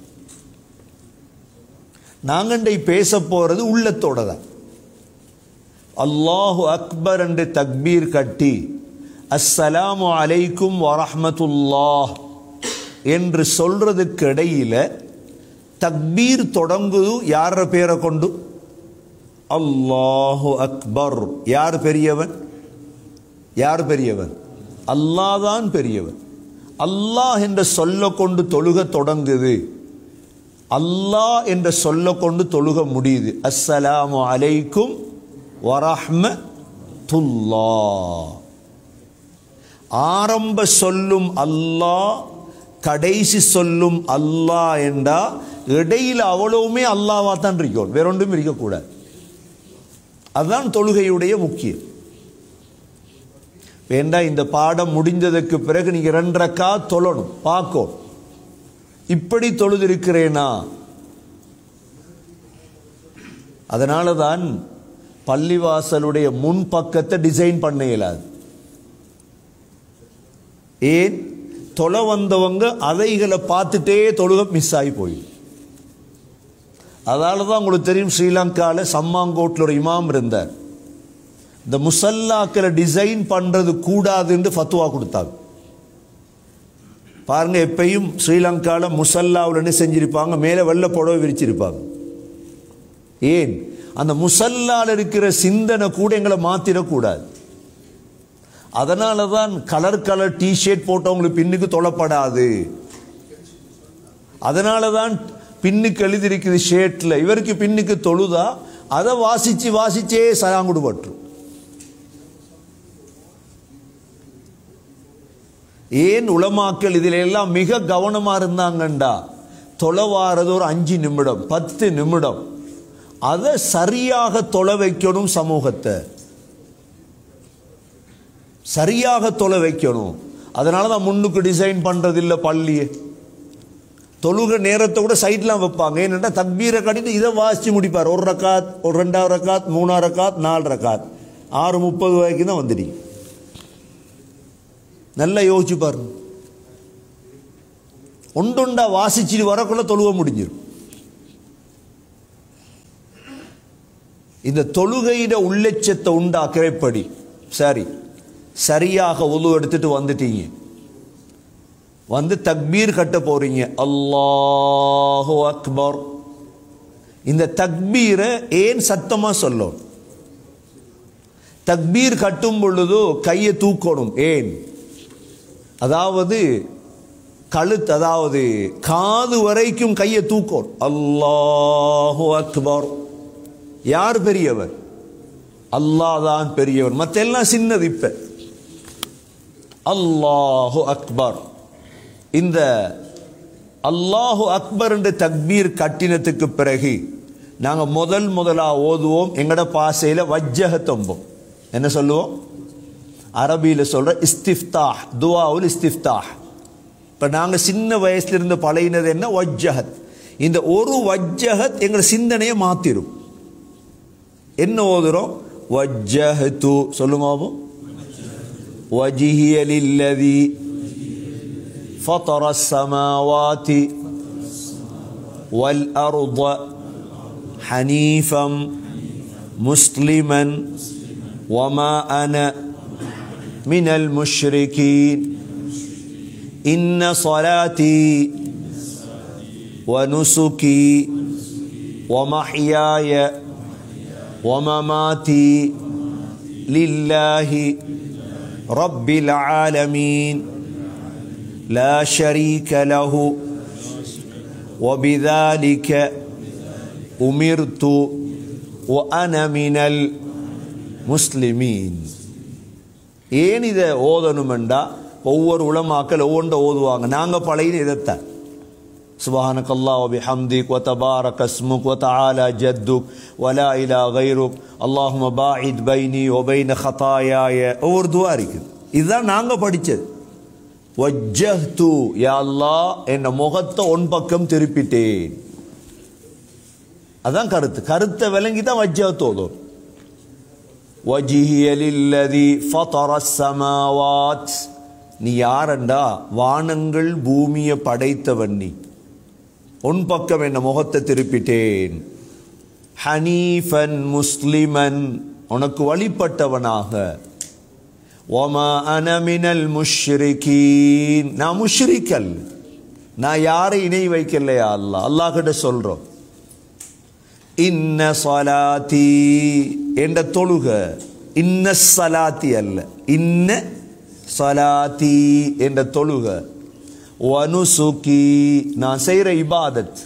நாங்கண்டை பேச போறது உள்ளத்தோட தான். அல்லாஹு அக்பர் என்று தக்பீர் கட்டி அஸ்ஸலாமு அலைக்கும் வரஹ்மத்துல்லாஹ் என்று சொல்றதுக்கு இடையில தக்பீர் தொடங்குது யார பேரை கொண்டு? அல்லாஹு அக்பர். யார் பெரியவன்? யார் பெரியவன்? அல்லாஹ் தான் பெரியவன். அல்லாஹ் என்ற சொல்ல கொண்டு தொழுக தொடங்குது, அல்லாஹ் என்ற சொல்ல கொண்டு தொழுக முடியுது. அஸ்ஸலாமு அலைக்கும் வரஹ்மத்துல்லாஹ். ஆரம்ப சொல்லும் அல்லாஹ், கடைசி சொல்லும் அல்லாஹ் என்றா இடையில அவ்வளவுமே அல்லாஹ்வா தான் இருக்கும், வேற ஒன்றும் இருக்கக்கூடாது. அதுதான் தொழுகையுடைய முக்கியம். வேண்டா இந்த பாடம் முடிஞ்சதுக்கு பிறகு நீங்க ரெண்டு ரக்காத் தொழணும், பார்க்கும் இப்படி தொழுதிருக்கிறேனா. அதனால தான் பள்ளிவாசலுடைய முன் பக்கத்தை டிசைன் பண்ண இயலாது. ஏன்? தொலை வந்தவங்க அதைகளை பார்த்துட்டே தொழுக மிஸ் ஆகி போயிடும். அதனால தான் உங்களுக்கு தெரியும், ஸ்ரீலங்காவில் சம்மாங்கோட்டில் ஒரு இமாம் இருந்தார். இந்த முசல்லாக்களை டிசைன் பண்றது கூடாதுன்னு ஃபத்வா கொடுத்தாங்க. பாருங்க, எப்பயும் ஸ்ரீலங்காவில் முசல்லாவில் என்ன செஞ்சிருப்பாங்க? மேலே வெள்ளை புடவை விரிச்சிருப்பாங்க. ஏன்? அந்த முசல்லால் இருக்கிற சிந்தனை கூட எங்களை மாத்திரக்கூடாது. அதனால தான் கலர் கலர் டிஷர்ட் போட்டவங்களுக்கு பின்னுக்கு தொழப்படாது. அதனால தான் பின்னுக்கு எழுதிருக்குது ஷேட்ல, இவருக்கு பின்னுக்கு தொழுதா அதை வாசிச்சு வாசிச்சே சலாங்குடுபட்டு. ஏன் உலமாக்கள் இதில் எல்லாம் மிக கவனமா இருந்தாங்கண்டா, தொலைவாரது ஒரு அஞ்சு நிமிடம் பத்து நிமிடம் அதை சரியாக தொலை வைக்கணும், சமூகத்தை சரியாக தொலை வைக்கணும். அதனால தான் முன்னுக்கு டிசைன் பண்றது இல்லை. பள்ளியை தொழுக நேரத்தை கூட சைட்லாம் வைப்பாங்க. ஏன்னா தக்பீரை கட்டிட்டு இதை வாசிச்சு முடிப்பார். ஒரு ரக்காத், ஒரு ரெண்டாவது ரக்காத், மூணாவது ரக்காத், நாலு ரக்காத், ஆறு முப்பது வரைக்கும் தான் வந்துடுங்க. நல்லா யோசிச்சு பாருங்க. ஒண்டொண்டா வாசிச்சுட்டு வரக்குள்ள தொழுவ முடிஞ்சிடும். இந்த தொழுகையிட உள்ளட்சத்தை உண்டாக்கவைப்படி சரி சரியாக ஒழு எடுத்துட்டு வந்துட்டீங்க, வந்து தக்பீர் கட்ட போறீங்க, அல்லாஹு அக்பர். இந்த தக்பீரை ஏன் சத்தமா சொல்லும்? தக்பீர் கட்டும் பொழுது கையை தூக்கணும். ஏன்? அதாவது கழுத்து, அதாவது காது வரைக்கும் கையை தூக்கணும். அல்லாஹு அக்பர். யார் பெரியவர்? அல்லாஹ் தான் பெரியவர், மற்ற எல்லாம் சின்னது. இப்ப அல்லாஹு அக்பர், இந்த அல்லாஹு அக்பர் என்ற தக்பீர் கட்டினத்துக்கு பிறகு நாங்கள் முதல் முதலா ஓதுவோம் எங்கட பாசையில் வஜ்ஜஹத்தம்போம். என்ன சொல்லுவோம்? அரபியில் சொல்ற இஸ்திஃப்தாஹ், துஆவுல் இஸ்திஃப்தாஹ். இப்போ நாங்கள் சின்ன வயசுல இருந்து பழகினது என்ன? வஜ்ஜஹத். இந்த ஒரு வஜ்ஜஹத் எங்களை சிந்தனையை மாத்திரும். என்ன ஓதுறோம்? வஜ்ஜஹது. சொல்லுங்க. வஜ்ஹிய லில்லதி ஃபதர ஸமாவாதி வல் அர்த ஹனீஃபம் முஸ்லிமன் வமா அன மினல் முஷ்ரிகீன் இன்ன ஸலாத்தி வனுசுகி வமஹ்யாய வமமாதி லில்லாஹி ரப்பில் ஆலமீன் லா ஷரீக லஹு வபிதாலிக உமிர்து வஅன மினல் முஸ்லிமீன். ஏன் இதை ஓதணுமெண்டா ஒவ்வொரு உலமாக்கள் ஒவ்வொன்றை ஓதுவாங்க. நாங்கள் பழைய இதைத்தான் சுப்ஹானக அல்லாஹ் வ பிஹம்திக் வ தபாரக இஸ்முக் வ தஆலா ஜத்துக் வ லா இலாஹ கைருக் அல்லாஹும்ம பாஇத் பைனி வ பைன ஹதாயாய. ஒவ்வொரு துஆ இருக்குது. இதுதான் நாங்கள் படித்தது. வஜ்ஜஹ்து, யா அல்லாஹ் என் முகத்தை உன் பக்கம் திருப்பிட்டேன். அதான் கருத்து. கருத்தை விளங்கி தான் வஜ்ஜஹ்து ஓதும். வஜ்ஹிய லில்லதி ஃபதர ஸமாவாத், நீ யாரண்டா? வானங்கள் பூமியை படைத்தவன் நீ. உன் பக்கம் என்ன முகத்தை திருப்பிட்டேன். ஹனீஃபன் முஸ்லிமன், உனக்கு வழிபட்டவனாக. வமா அன மினல் முஷ்ரிகீன், நான் முஷ்ரிக்கல், நான் யாரை இணை வைக்கலையா அல்லாஹ். அல்லாஹ் கிட்ட சொல்றோம். இன்ன ஸலாத்தி, என்ற தொழுக. இன்ன ஸலாத்தி அல்ல, இன்ன ஸலாத்தி என்ற தொழுக. வனுசுகி, நான் செய்கிற இபாதத்.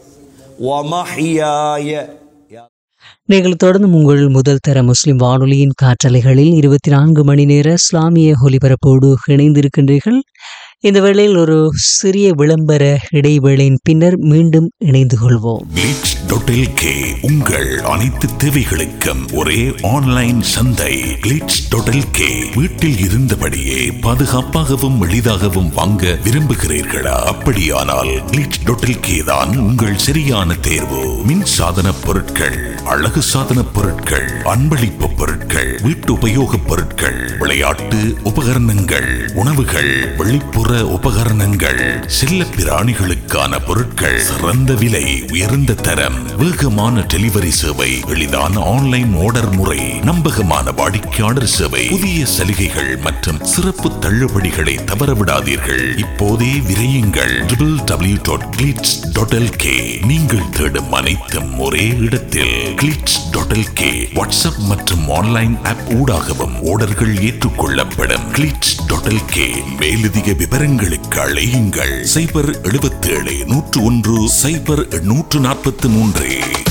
வமஹ்யாய, நீங்கள் தொடர்ந்து உங்கள் முதல் தர முஸ்லிம் வானொலியின் காற்றலைகளில் இருபத்தி நான்கு மணி நேர இஸ்லாமிய ஒலிபரப்போடு இணைந்திருக்கின்றீர்கள். இந்த வேளையில் ஒரு சிறிய விளம்பர இடைவேளையின் பின்னர் மீண்டும் இணைந்து கொள்வோம். கிளிட்ஸ் டாட் எல் கே உங்கள் அனைத்து தேவைகளுக்கும் ஒரே ஆன்லைன் சந்தை. கிளிட்ஸ் டாட் எல் கே வீட்டில் இருந்தபடியே பாதுகாப்பாகவும் எளிதாகவும் வாங்க விரும்புகிறீர்களா? அப்படியானால் கிளிட்ஸ் டாட் எல் கே தான் உங்கள் சரியான தேர்வு. மின் சாதன பொருட்கள், அழகு சாதன பொருட்கள், அன்பளிப்பு பொருட்கள், வீட்டு உபயோக பொருட்கள், விளையாட்டு உபகரணங்கள், உணவுகள், வெளிப்புற உபகரணங்கள், செல்ல பிராணிகளுக்கான பொருட்கள், சிறந்த விலை, உயர்ந்த தரம், வேகமான டெலிவரி சேவை, எளிதான ஆன்லைன் ஆர்டர் முறை, நம்பகமான வாடிக்கையாளர் சேவை, புதிய சலுகைகள் மற்றும் சிறப்பு தள்ளுபடிகளை தவறவிடாதீர்கள். இப்போதே விரையுங்கள். W W W dot glitz dot L K. நீங்கள் தேடும் அனைத்தும் ஒரே இடத்தில். Glitz dot L K WhatsApp மற்றும் ஆன்லைன் ஆப் ஊடாகவும் ஆர்டர்கள் ஏற்றுக்கொள்ளப்படும். Glitz dot L K. மேலதிக விவரங்களுக்கு அழையுங்கள். சைபர் எழுபத்தி ஏழு நூற்று ஒன்று சைபர் நூற்று நாற்பத்தி மூன்று.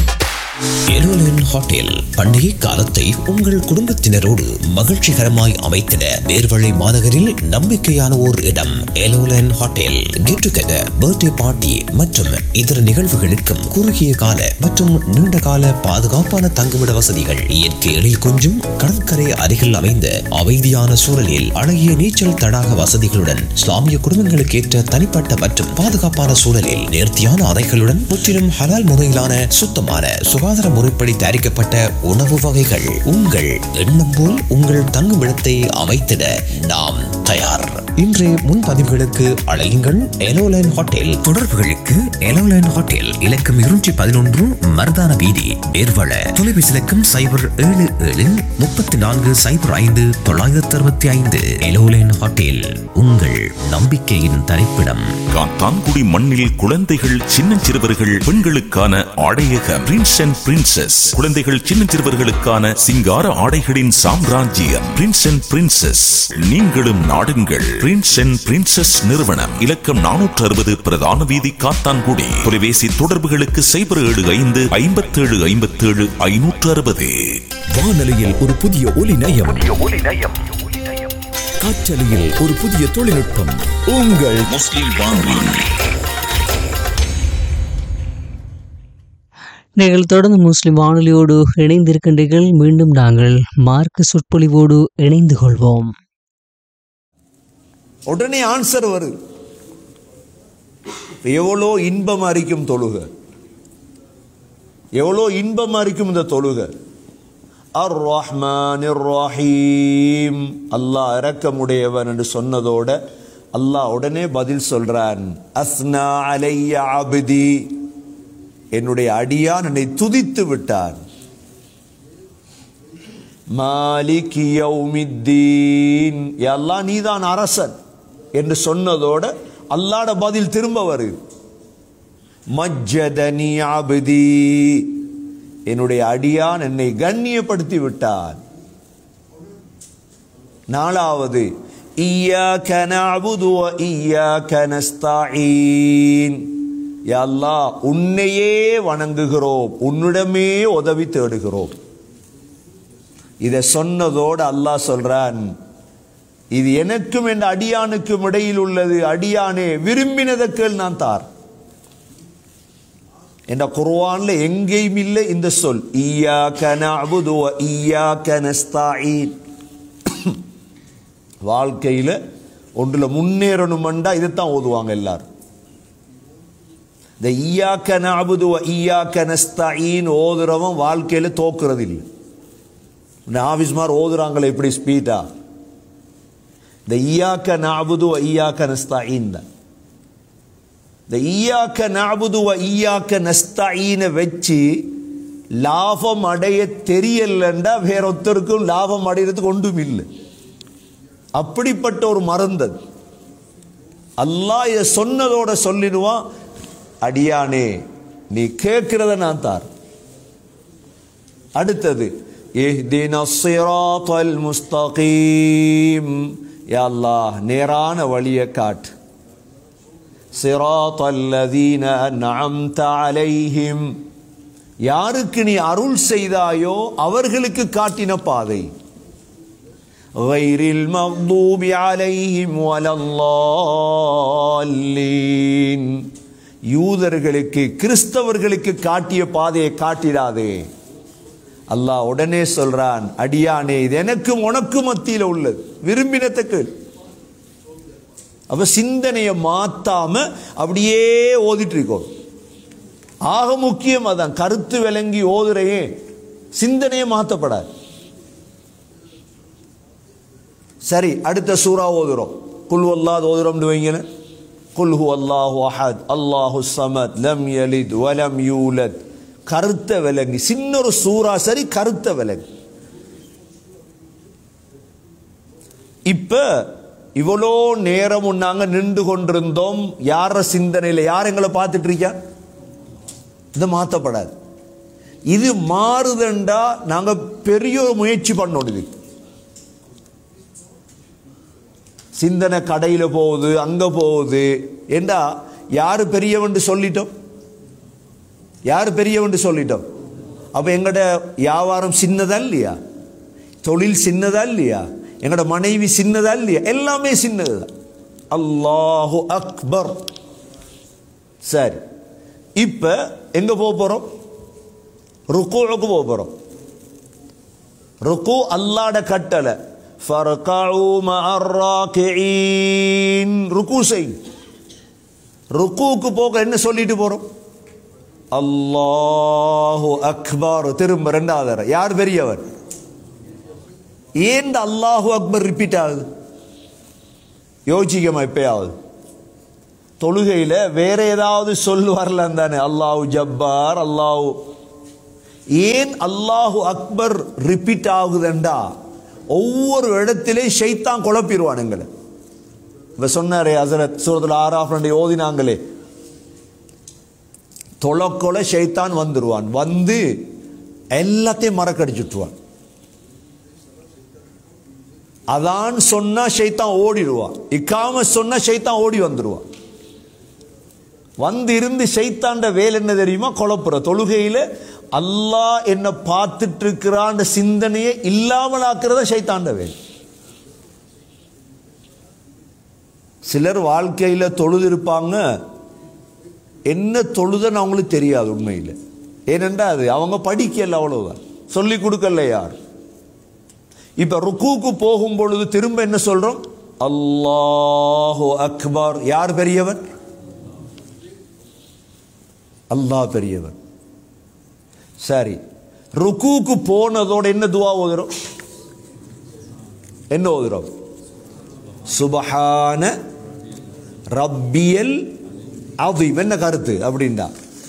எலோலன் ஹோட்டல் பண்டிகை காலத்தை உங்கள் குடும்பத்தினரோடு மகிழ்ச்சிகரமாய் அமைத்திட நேர்வழி மாநகரில் நம்பிக்கையான ஓர் இடம். எலோலன் hotel get together, birthday party மற்றும் இதர நிகழ்வுகளுக்கும் குறுகிய கால மற்றும் நீண்ட கால பாதுகாப்பான தங்குமிட வசதிகள், இயற்கை எழில் கொஞ்சும் கடற்கரை அருகில் அமைந்த அமைதியான சூழலில் அழகிய நீச்சல் தடாக வசதிகளுடன், இஸ்லாமிய குடும்பங்களுக்கு ஏற்ற தனிப்பட்ட மற்றும் பாதுகாப்பான சூழலில் நேர்த்தியான அறைகளுடன், முற்றிலும் ஹலால் முறையிலான சுத்தமான சுகாதார முறைப்படி தயாரிக்கப்பட்ட உணவு வகைகள். உங்கள் எண்ணம் போல் உங்கள் தங்குமிடத்தை அமைத்திட நாம் தயார். இன்றைய முன்பதிவுகளுக்கு அழையுங்கள் எலோலைன் ஹோட்டல். தொடர்புகளுக்கு எலோலைன் ஹோட்டல் இலக்கம் இருநூற்றி பதினொன்று மருதான வீதி ஏர்வள. தொலைபேசி இலக்கம் சைபர் ஏழு ஏழு முப்பத்தி நான்கு சைபர் ஐந்து தொள்ளாயிரத்தி அறுபத்தி ஐந்து. எலோலைன் ஹோட்டல், உங்கள் நம்பிக்கையின் தரிப்பிடம். காத்தான்குடி மண்ணில் குழந்தைகள் சின்னஞ்சிறுவர்கள் பெண்களுக்கான ஆடையக பிரின்ஸ் அண்ட் பிரின்சஸ். குழந்தைகள் சின்னஞ்சிறுவர்களுக்கான சிங்கார ஆடைகளின் சாம்ராஜ்யம் பிரின்ஸ் அண்ட் பிரின்சஸ். நீங்களும் நாடுங்கள் பிரின்ஸ் அண்ட் பிரின்சஸ் நிறுவனம். இலக்கம் நானூற்று அறுபது பிரதான வீதி, காத்தான்குடி. தொலைபேசி தொடர்புகளுக்கு சைபர் ஏழு ஐந்து ஐம்பத்தி ஏழு ஐம்பத்தி ஏழு ஐநூற்று அறுபது. வானொலியில் ஒரு புதிய ஒலி நயம், காற்றலையில் ஒரு புதிய தொழில்நுட்பம். உங்கள் முஸ்லிம் வானொலி. நீங்கள் தொடர்ந்து முஸ்லிம் வானொலியோடு இணைந்திருக்கின்றீர்கள். மீண்டும் நாங்கள் மார்க்க சொற்பொழிவோடு இணைந்து கொள்வோம். உடனே ஆன்சர் வருது. எவ்வளோ இன்பமா இருக்கும் தொழுக, எவ்வளோ இன்பமா இருக்கும் இந்த தொழுக. அர் ரஹ்மானிர் ரஹீம், அல்லாஹ் இரக்கமுடையவன் என்று சொன்னதோட அல்லாஹ் உடனே பதில் சொல்றான். அஸ்னா அலைய அப்தி, என்னுடைய அடியான் என்னை துதித்து விட்டான். மாலிகி யௌமித்தீன், யா அல்லாஹ் நீதான் அரசன் என்று சொன்னதோட அல்லாஹ்ட பதில் திரும்ப வருது. மஜ்ஜதனி அப்தி, என்னுடைய அடியான் என்னை கண்ணியப்படுத்தி விட்டான். நாலாவது, இய்யாக நஅபுது வ இய்யாக நஸ்தஈன், யா அல்லாஹ் உன்னையே வணங்குகிறோம், உன்னிடமே உதவி தேடுகிறோம். இதை சொன்னதோடு அல்லாஹ் சொல்றான், இது எனக்கும் என் அடியானுக்கும் இடையில் உள்ளது. அடியானே விரும்பினதற்குள் நான் தார். என்ற குர்ஆன்ல எங்கேயும் இல்லை இந்த சொல், இய்யாக நஅபுது வ இய்யாக நஸ்தஈன். வாழ்க்கையில ஒன்றுல முன்னேறணும்டா இதைத்தான் ஓதுவாங்க எல்லாரும். இந்த இய்யாக நஅபுது வ இய்யாக நஸ்தஈன் ஓதுறவன் வாழ்க்கையில தோக்குறது இல்லை. ஆஃபீஸ்மார் ஓதுறாங்களே இப்படி ஸ்பீடா, இந்த இய்யாக நஅபுது வ இய்யாக நஸ்தஈன் தான். இந்த இய்யாக நஅபுது வ இய்யாக நஸ்தஈன வச்சு லாபம் அடைய தெரியலண்டா வேற ஒருத்தருக்கும் லாபம் அடைகிறதுக்கு ஒன்றும் இல்லை. அப்படிப்பட்ட ஒரு மருந்து. அல்லாஹ் இதை சொன்னதோட சொல்லிடுவான், அடியானே நீ கேட்கிறத நான் தார். அடுத்தது, இஹ்தினஸ் ஸிராத்தல் முஸ்தகீம், யா அல்லாஹ் நேரான வழியை காட்டு. ஸிராத்தல் லதீன அன்அம்த அலைஹிம், யாருக்கு நீ அருள் செய்தாயோ அவர்களுக்கு காட்டின பாதை. கைரில் மக்தூபி அலைஹிம் வலல்லாலீன், யூதர்களுக்கு கிறிஸ்தவர்களுக்கு காட்டிய பாதையை காட்டிடாதே. அல்லாஹ் உடனே சொல்றான், அடியானே இது எனக்கும் உனக்கும் மத்தியில் உள்ளது, விரும்பினத்துக்கு. அப்ப சிந்தனையை மாத்தாம அப்படியே ஓதிட்டு இருக்கோம். ஆக முக்கியம் அதான், கருத்து விளங்கி ஓதுறையே, சிந்தனையை மாத்தப்படாது. சரி, அடுத்த சூரா ஓதுறோம். குல் வல்லாஹ் ஓதுறோம் வைங்க. குல் ஹு அல்லாஹு அஹத் அல்லாஹு ஸமத் லம் யலித் வலம் யூலத். கருத்த விளங்கி, சின்ன ஒரு சூரா, சரி கருத்த விளங்கி. இப்ப இவ்வளோ நேரம் நாங்க நின்று கொண்டிருந்தோம். யார சிந்தனையில் யார் எங்களை பார்த்துட்டு இருக்கா? இது மாற்றப்படாது. இது மாறுதண்டா நாங்க பெரிய ஒரு முயற்சி பண்ணோம். இது சிந்தனை கடையில போகுது, அங்க போகுது என்றா யாரு பெரியவன் சொல்லிட்டோம், யாரு பெரியவன் சொல்லிட்டோம். அப்ப எங்கட வியாபாரம் சின்னதா இல்லையா, தொழில் சின்னதா இல்லையா, எங்கட மனைவி சின்னதா இல்லையா, எல்லாமே சின்னதுதான். அல்லாஹு அக்பர். சரி, இப்ப எங்க போக போறோம்? ருக்கூவுக்கு போக போறோம். ருக்கு அல்லாஹ்ட கட்டளை. ஃபர்கஉ மஅர் ராகிஈன், ருக்கு செய். ருக்கூவுக்கு போக என்ன சொல்லிட்டு போறோம்? அல்லாஹு அக்பர். திரும்ப ரெண்டாவது, யார் பெரியவர்? ஏன் அல்லாஹு அக்பர் ரிப்பீட் ஆகுது? யோசிக்கமா எப்பயாவது தொழுகையில வேற ஏதாவது சொல் வரலாம் தானே? அல்லாஹு ஜப்பார், அல்லாஹு. ஏன் அல்லாஹு அக்பர் ரிப்பீட் ஆகுதுண்டா? ஒவ்வொரு இடத்திலேயும் ஷைத்தான் குழப்பிடுவானுங்களே. இப்ப சொன்னாரே ஹஸரத் சூரத்துல் ஆராஃப் ரெண்டு ஓதினாங்களே, தொழக்கொலை ஷைத்தான் வந்துருவான், வந்து எல்லாத்தையும் மறக்கடிச்சுட்டுவான். அதான் சொன்னா ஷைத்தான் ஓடிடுவான், இக்காம சொன்னா ஷைத்தான் ஓடி வந்துடுவான். வந்து இருந்து ஷைத்தாண்ட வேலை என்ன தெரியுமா? குழப்புற. தொழுகையில அல்லாஹ் என்ன பார்த்துட்டு இருக்கிறான் சிந்தனையை இல்லாமல் ஆக்குறத ஷைத்தாண்ட வேலை. சிலர் வாழ்க்கையில தொழுது இருப்பாங்க, என்ன தொழுதுன்னு அவங்களுக்கு தெரியாது உண்மையில். ஏனென்றா அது அவங்க படிக்கல, அவ்வளவுதான், சொல்லி கொடுக்கல யார். இப்ப ருக்கூக்கு போகும் பொழுது திரும்ப என்ன சொல்றோம்? அல்லாஹு அக்பர். யார் பெரியவன்? அல்லாஹ் பெரியவன். சரி, ருக்கூக்கு போனதோட என்ன துவா ஓதுறோம்? என்ன ஓதுறோம்? சுபஹான ரப்பியல் அதீம். என்ன கருத்து அப்படின்னா?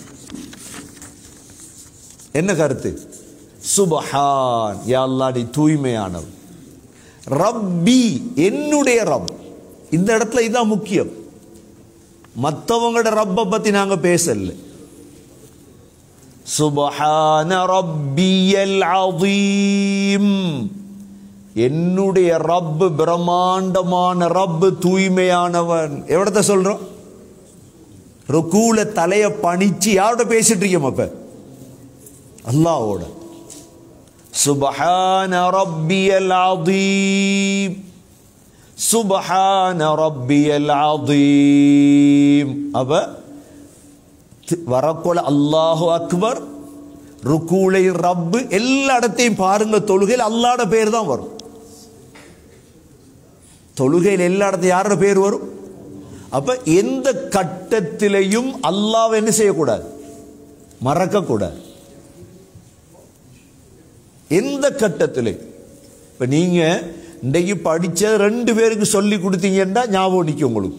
என்ன கருத்து? சுபஹான், யா அல்லாஹ் நீ தூய்மையானவன். ரப்பி, என்னுடைய ரப். இந்த இடத்துல இதுதான் முக்கியம். மற்றவங்களோட ரப்பை பத்தி நாங்க பேசல. சுபஹான ரப்பியல் அதீம், என்னுடைய ரப்பு பிரம்மாண்டமான ரப்பு, தூய்மையானவன். எவ்வளத்த சொல்றோம்? ருக்கூல தலைய பணிச்சு யாரோட பேசிட்டு இருக்கோம்? அப்ப அல்லாஹ்வோட. சுபஹான ரப்பியல் அதீம், சுபஹான ரப்பியல் அதீம். அப்ப வரக்கோல அல்லாஹு அக்பர், ருக்கூலை ரப்பு, எல்லா இடத்தையும் பாருங்க. தொழுகையில் அல்லாஹ்வோட பேர் தான் வரும். தொழுகையில் எல்லா இடத்தையும் யாரோட பேர் வரும்? அப்ப எந்த கட்டத்திலையும் அல்லாஹ்வை என்ன செய்யக்கூடாது? மறக்க கூடாது. எந்த கட்டத்திலே. இப்ப நீங்க இன்றைக்கு படிச்ச ரெண்டு பேருக்கு சொல்லி கொடுத்தீங்கன்னா ஞாபகம் நிற்கும் உங்களுக்கு.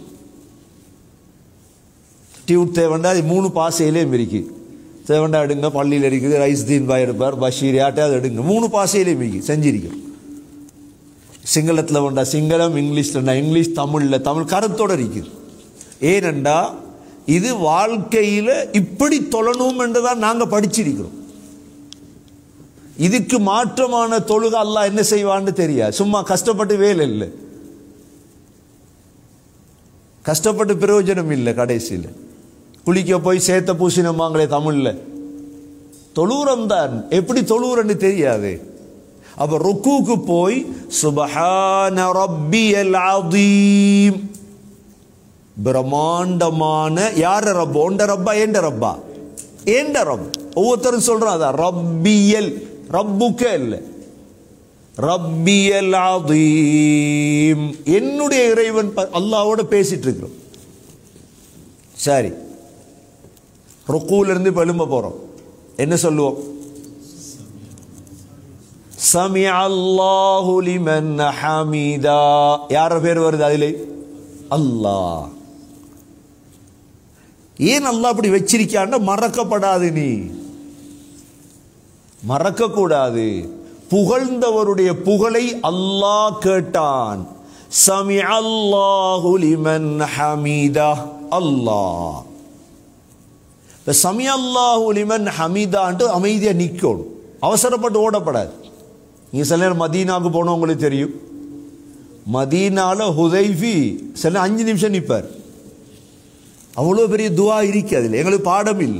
டியூட் தேவண்டா மூணு பாசையிலேயும் இருக்கு. தேவண்டா எடுங்க, பள்ளியில் இருக்குது, ரைஸ்தீன் பாய் இருப்பார், பஷீர் யாட்டையாவது எடுங்க, மூணு பாசையிலேயும் இருக்கு, செஞ்சிருக்கும். சிங்களத்தில் வேண்டா சிங்களம், இங்கிலீஷ்ல இங்கிலீஷ், தமிழில் தமிழ், கருத்தோட இருக்குது. ஏனெண்டா இது வாழ்க்கையில் இப்படி தொழணும் என்றுதான் நாங்கள் படிச்சிருக்கிறோம். இதுக்கு மாற்றமான தொழுகை அல்லாஹ் என்ன செய்வான்னு தெரியாது. சும்மா கஷ்டப்பட்டு வேலை இல்லை, கஷ்டப்பட்டு பிரயோஜனம் இல்லை. கடைசியில் குளிக்க போய் சேத்த பூசினமாங்களே தமிழ்ல, தொழுவுரம் தான், எப்படி தொழுவுரன்னு தெரியாது. அப்ப ருக்கூக்கு போய் சுபஹான ரப்பியல் அதீம், பிரம்மாண்டமான. யார ரப்பா? ஒண்ட ரப்பா, ஏண்ட ரப்பா? ஏண்ட ரப். ஒவ்வொருத்தரும் சொல்றான் அதான் ரப்பியல், ரப்புக்க இல்லை, ரப்பியல் அதீம், என்னுடைய இறைவன். அல்லாஹ்வோட பேசிட்டு இருக்கிறோம். சரி, ருக்கூல இருந்து எழும்ப போறோம், என்ன சொல்லுவோம்? சமிஅ அல்லாஹு லிமன் ஹமீதா. யார பேர் வருது அதிலே? அல்லாஹ். ஏன் அல்லாஹ் அப்படி வச்சிருக்கான்னு மறக்கப்படாது. நீ மறக்க கூடாது. புகழ்ந்தவருடைய புகழை அல்லாஹ் கேட்டான். சமிஅ அல்லாஹு லிமன் ஹமீதா. அல்லாஹ் சமிஅ அல்லாஹு லிமன் ஹமீதான்ட்டு அமைதியா நிக்கணும், அவசரப்பட்டு ஓடப்படாது. நீங்க சில நேரம் மதீனாவுக்கு போனோம், உங்களுக்கு தெரியும். மதீனால ஹுதைஃபி சில அஞ்சு நிமிஷம் நிற்பார். அவ்வளோ பெரிய துவா இருக்கு அதில், எங்களுக்கு பாடம் இல்லை.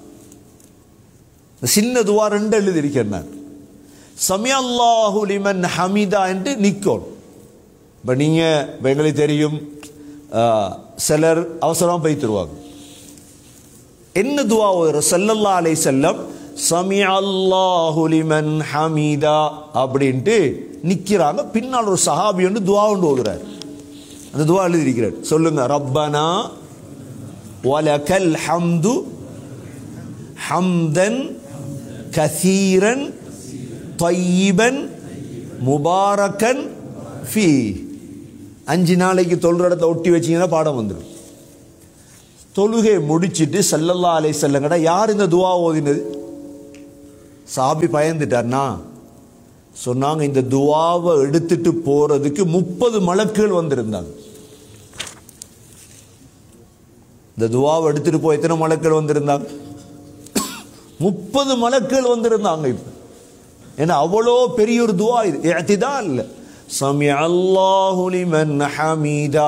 சின்ன துவா ரெண்டு எழுதி இருக்கேன் நான். சமிஅ அல்லாஹு லிமன் ஹமீதா என்று நிற்கும். இப்போ நீங்கள் எங்களுக்கு தெரியும், சிலர் அவசரம் போய்த்துருவாங்க. என்ன துவா ஓதுற? ஸல்லல்லாஹு அலைஹி வஸல்லம் சமிஅ அல்லாஹு லிமன் ஹமீதா அப்படின்ட்டு நிற்கிறாங்க. பின்னால் ஒரு சஹாபி வந்து துவா ஒன்று ஓதுறார். அந்த துவா எழுதியிருக்கிறார். சொல்லுங்க, ரப்பனா வலக்கல் ஹம்து ஹம்தன் கசீரன் طيبا முபாரக்கன் ஃபீ. அஞ்சு நாளைக்கு தொழுற இடத்துல ஒட்டி வச்சிங்கன்னா பாடம் வந்துடும். தொழுகை முடிச்சுட்டு ஸல்லல்லாஹு அலைஹி வஸல்லம் கிட்ட யார் இந்த துவா ஓதினது? சாபி பயந்துட்டார்னா சொன்னாங்க, இந்த துவாவை எடுத்துட்டு போறதுக்கு முப்பது மலக்குகள் வந்திருந்தாங்க. இந்த துவாவை எடுத்துட்டு போய் எத்தனை மலக்குகள் வந்திருந்தாங்க? முப்பது மலக்குகள் வந்திருந்தாங்க. இப்ப ஏன்னா அவ்வளோ பெரிய ஒரு துவா இது. இஅ்திதால் இல்ல, சமிஅ அல்லாஹு லிமன் ஹமீதா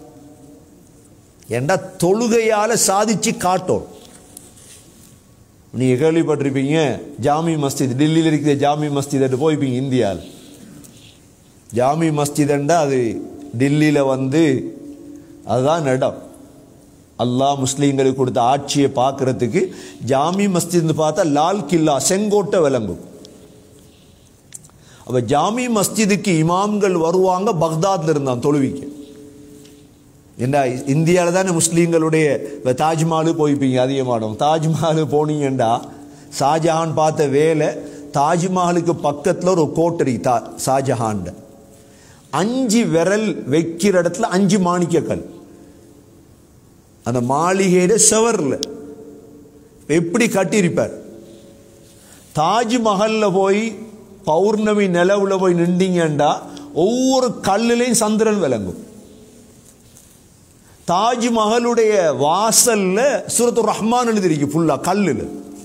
என்ற தொழுகையால சாதிச்சு காட்டும். நீங்க கேள்விப்பட்டிருப்பீங்க, ஜாமி மஸ்ஜித் டெல்லியில் இருக்கிற ஜாமி மஸ்ஜித் போய்ப்பீங்க. இந்தியாவில் ஜாமி மஸ்ஜித்ண்டா அது டெல்லியில் வந்து அதுதான் இடம். அல்லாஹ் முஸ்லீம்களுக்கு கொடுத்த ஆட்சியை பார்க்கறதுக்கு ஜாமி மஸ்ஜித்னு பார்த்தா லால் கில்லா செங்கோட்டை விளங்கும். அப்ப ஜாமி மஸ்ஜிதுக்கு இமாம்கள் வருவாங்க பக்தாத்ல இருந்தான் தொழுவிக்கு. என்ன இந்தியாவில் தானே முஸ்லீம்களுடைய தாஜ்மஹாலு போய்ப்பீங்க அதிகமானோம். தாஜ்மஹாலு போனீங்கண்டா ஷாஜஹான் பார்த்த வேலை, தாஜ்மஹாலுக்கு பக்கத்தில் ஒரு கோட்டரி தா ஷாஜஹான் அஞ்சு விரல் வைக்கிற இடத்துல அஞ்சு மாணிக்கக்கல் அந்த மாளிகையிட செவர்ல எப்படி கட்டியிருப்பார். தாஜ்மஹல்ல போய் பௌர்ணமி நிலவுல போய் நின்றீங்கண்டா ஒவ்வொரு கல்லுலையும் சந்திரன் விளங்கும். தாஜ்மஹலுடைய வாசல்ல சூரத்து ரஹ்மான் எழுதிருக்கு ஃபுல்லா கல்லுல.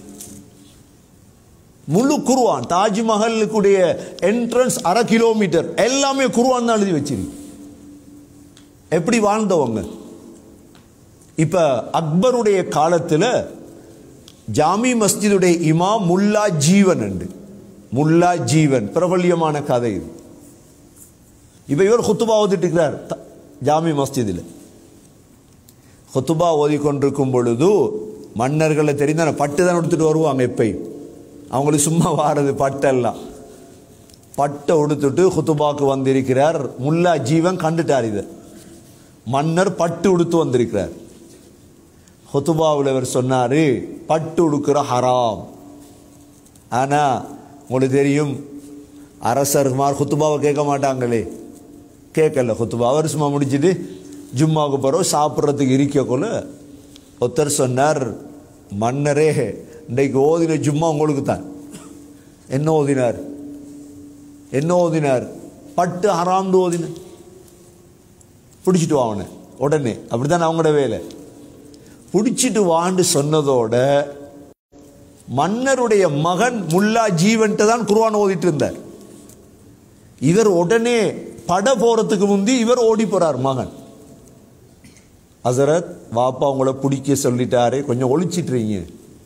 முழு குர்ஆன் தாஜ்மஹலுடைய என்ட்ரன்ஸ் அரை கிலோமீட்டர் எல்லாமே குர்ஆன் தான் எழுதி வச்சிருக்கு. எப்படி வாழ்ந்தவங்க. இப்ப அக்பருடைய காலத்துல ஜாமி மஸ்ஜிதுடைய இமாம் முல்லா ஜீவன் உண்டு. முல்லா ஜீவன் பிரபல்யமான கதை இது. இப்ப இவர் குத்துபா ஓதிட்டு இருக்கிறார் ஜாமி மஸ்ஜிதில். குத்துபா ஓதி கொண்டிருக்கும் பொழுது மன்னர்களை தெரிந்த பட்டு தான் எடுத்துட்டு வருவாங்க. எப்பயும் அவங்களுக்கு சும்மா வாரது பட்டெல்லாம். பட்டை உடுத்துட்டு குத்துபாக்கு வந்திருக்கிறார். முல்லா ஜீவன் கண்டுட்டார் இதை. மன்னர் பட்டு உடுத்து வந்திருக்கிறார். குத்துபாவில் அவர் சொன்னாரு, பட்டு உடுக்கிற ஹராம். ஆனா உங்களுக்கு தெரியும் அரசர்மார் குத்துபாவை கேட்க மாட்டாங்களே. கேட்கல குத்துபா. அவர் சும்மா முடிச்சுட்டு ஜும்மாவுக்கு பிறகு சாப்பிட்றதுக்கு இருக்கக்குள்ள ஒருத்தர் சொன்னார், மன்னரே இன்றைக்கு ஓதின ஜும்மா உங்களுக்கு தான். என்ன ஓதினார்? என்ன ஓதினார்? பட்டு ஹராம்னு ஓதின. பிடிச்சிட்டு வாங்க உடனே. அப்படித்தான் அவங்களோட வேலை. பிடிச்சிட்டு வாண்டு சொன்னதோட மன்னருடைய மகன் முல்லா ஜீவன்ட்டு தான் குர்ஆன் ஓதிட்டு இருந்தார். இவர் உடனே பட போறதுக்கு முந்தி இவர் ஓடி போறார். மகன், ஹசரத் வாப்பா உங்களை பிடிக்க சொல்லிட்டாரு, கொஞ்சம் ஒழிச்சிட்டுறீங்க.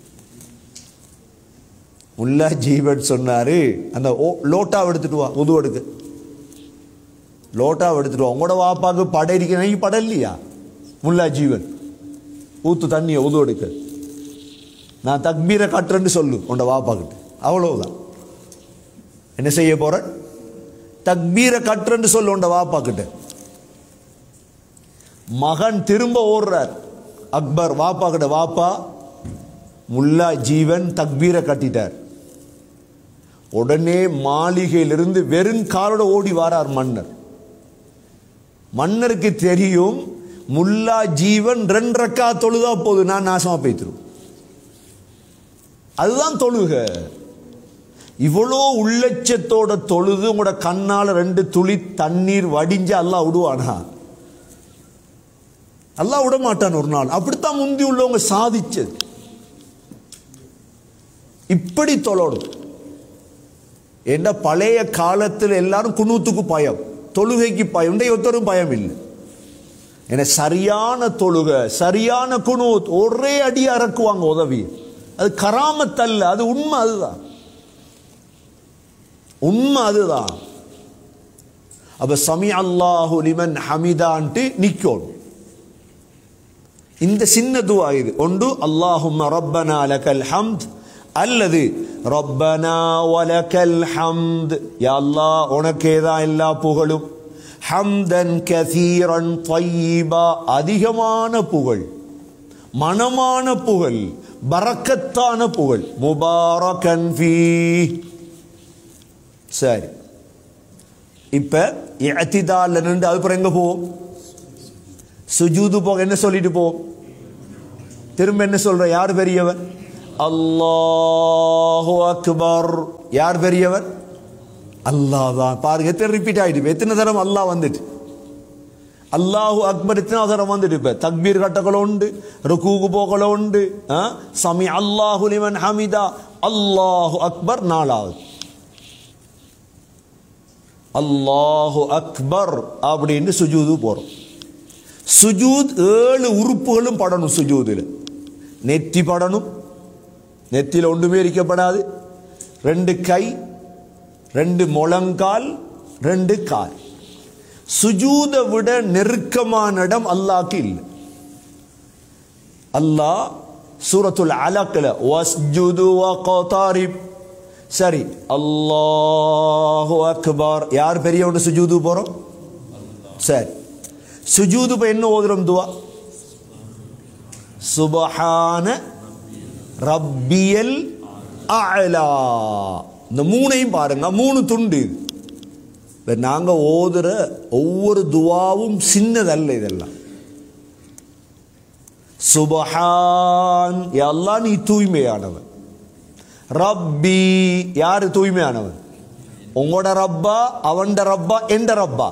முல்லா ஜீவன் சொன்னாரு, அந்த லோட்டாவை எடுத்துட்டு வா, உது எடுக்க லோட்டாவை எடுத்துட்டு வா. உங்களோட வாப்பாக்கு படம் இருக்கிற படம் இல்லையா? முல்லா ஜீவன் ஊத்து தண்ணியை உது எடுக்க. நான் தக்பீரை கட்டுறேன்னு சொல்லு உண்ட வாப்பா கிட்ட. அவ்வளவுதான். என்ன செய்ய போற? தக்பீரை கட்டுறேன்னு சொல்லு உண்ட வாப்பா கிட்ட. மகன் திரும்ப ஓடுறார். அக்பர் வாப்பா கிட்ட, வாப்பா முல்லா ஜீவன் தக்பீரை கட்டிட்டார். உடனே மாளிகையிலிருந்து வெறும் காலோட ஓடி வாரார் மன்னர். மன்னருக்கு தெரியும் முல்லா ஜீவன் ரெண்டு ரக்கா தொழுதா போது நான் நாசமா போய்த்திரும். அதுதான் தொழுக. இவ்வளோ உள்ளட்சத்தோட தொழுது உங்களோட கண்ணால ரெண்டு துளி தண்ணீர் வடிஞ்சு அல்லாஹ் விடுவானா? அல்லாஹ் விட மாட்டான் ஒரு நாள். அப்படித்தான் முந்தி உள்ளவங்க சாதிச்சது. இப்படி தொழணும். என்ன பழைய காலத்தில் எல்லாரும் குனூத்துக்கு பயம், தொழுகைக்கு பயம். ஒருத்தரும் பயம் இல்லை. என சரியான தொழுக, சரியான குனூத், ஒரே அடி அறக்குவாங்க உதவி. அது கராமத் அல்ல, அது உண்மை. அதுதான் உண்மை. அதுதான். அப்ப சமி அல்லாஹு லிமன் ஹமிதான்ட்டு நிக்கோம். இந்த சின்ன துவா இது. ஒன்று அல்லாஹும்ம ரப்பனா லக்கல் ஹம்த் அல்லது ரப்பனா வலக்கல் ஹம்த். யா அல்லாஹ் உனக்கே தான் எல்லா புகழும். ஹம்தன் கஸீரன் த்வையிபா, அதிகமான புகழ், மனமான புகழ், பரக்கத்தான புகழ். முபாரகன் ஃபீ. சரி, இப்ப இஅ்திதால்ல நின்று அதுக்கப்புறம் எங்க போவோம்? சுஜூது போக என்ன சொல்லிட்டு போவோம்? திரும்ப என்ன சொல்ற? யார் பெரியவன்? அல்லாஹு அக்பர். யார் பெரியவன்? அல்லாஹ் தான். பாருங்க எத்தனை ரிப்பீட் ஆயிட்டு, எத்தனை தரம் அல்லாஹ் வந்துட்டு. அல்லாஹு அக்பர் எத்தனை தரம் வந்துட்டு. இப்ப தக்பீர் கட்டக்களோ உண்டு, ருக்கூக்கு போகலோ உண்டு, சமி அல்லாஹு லிமன் ஹமிதா, அல்லாஹு அக்பர் நாலாவது. அல்லாஹு அக்பர் அப்படின்னு சுஜூது போறோம். சுஜூத் ஏழு உறுப்புகளும் படணும். சுஜூதுல நெத்தி படணும், நெத்தியில் ஒன்றுமே இருக்கப்படாது. ரெண்டு கை, ரெண்டு முழங்கால், ரெண்டு கால். சுஜூத விட நெருக்கமான இடம் அல்லாஹ்க்கு இல்லை. அல்லாஹ் சூரத்துல் அலக்ல வஸ்ஜுது வக்தரிப். சரி, அல்லாஹு அக்பர். யார் பெரியவன்? சுஜூது போறோம். சரி, சுஜூது இப்ப என்ன ஓதுறோம்? துவா சுப்ஹான ரப்பியல் அலா. இந்த மூணையும் பாருங்க, மூணு துண்டு. நாங்க ஓதுற ஒவ்வொரு துவாவும் சின்னதல்ல. இதெல்லாம் சுப்ஹான், யா அல்லாஹ் நீ தூய்மையானவன். ரப்பி, யாரு தூய்மையானவன்? உங்களோட ரப்பா, அவன்ட ரப்பா, எந்த ரப்பா?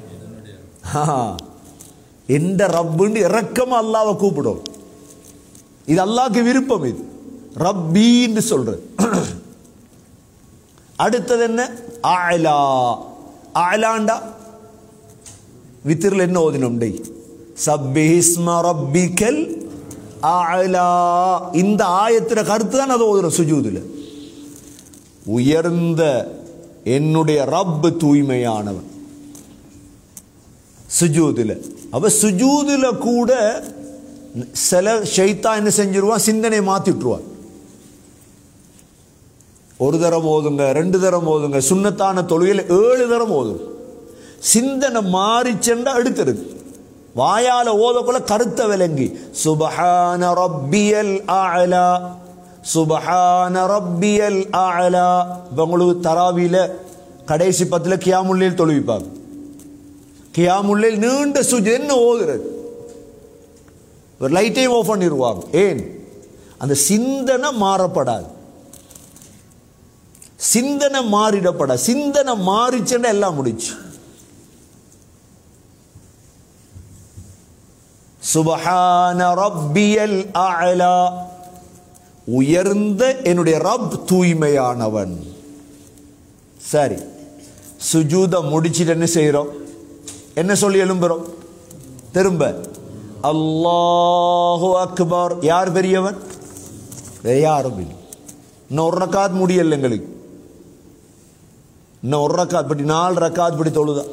எந்த ரப்புன்னு இறக்கமா அல்லாஹ்வை கூப்பிடும். இது அல்லாஹ்க்கு விருப்பம். இது ரப்பின்னு சொல்ற. அடுத்தது என்ன? அலா. அலாண்டா வித்திரில் என்ன ஓதினோம்? டை சப்பிஹிஸ்ம ரப்பிக்கல் அலா. இந்த ஆயத்தின கருத்து தான் அதை ஓதுறோம் சுஜூதுல. உயர்ந்த என்னுடைய ரப்பு தூய்மையானவன். சுஜூதுல அப்ப சுஜூதுல கூட சில ஷைத்தான் என்ன செஞ்சிருவான்? சிந்தனையை மாத்திட்டுருவான். ஒரு தரம் ஓதுங்க, ரெண்டு தரம் ஓதுங்க, சுன்னத்தான தொழுகையில் ஏழு தரம் ஓதும். சிந்தனை மாறி சென்றா எடுத்துருக்கு. வாயால ஓதக்குள்ள கருத்தை விளங்கி சுப்ஹான ரப்பியல் அலா, சுப்ஹான ரப்பியல் அலா. உங்களுக்கு தராவில கடைசி பத்துல கியாமுல்லைல் தொழுவிப்பாங்க. கியாமுல்லைல் நீண்ட சுஜூத் என்ன ஓதுறது? ஒரு லைட்டையும் ஆஃப் பண்ணிடுவாங்க. ஏன்? அந்த சிந்தனை மாறப்படாது, சிந்தனை மாறிடப்பட. சிந்தனை மாறிச்சேன்னா எல்லாம் முடிச்சு. சுப்ஹான ரப்பியல் அலா, உயர்ந்த என்னுடைய ரப் தூய்மையானவன். சரி, சுஜூத முடிச்சிட்டு என்ன செய்யறோம்? என்ன சொல்லி எழும்புறோம்? திரும்ப அல்லாஹு அக்பர். யார் பெரியவன்? யாரும் இல்லை. இன்னும் ஒரு ரக்காத் முடியல எங்களுக்கு. இன்னும் ஒரு ரக்காத் படி, நாலு ரக்காத் படி தொழுதா.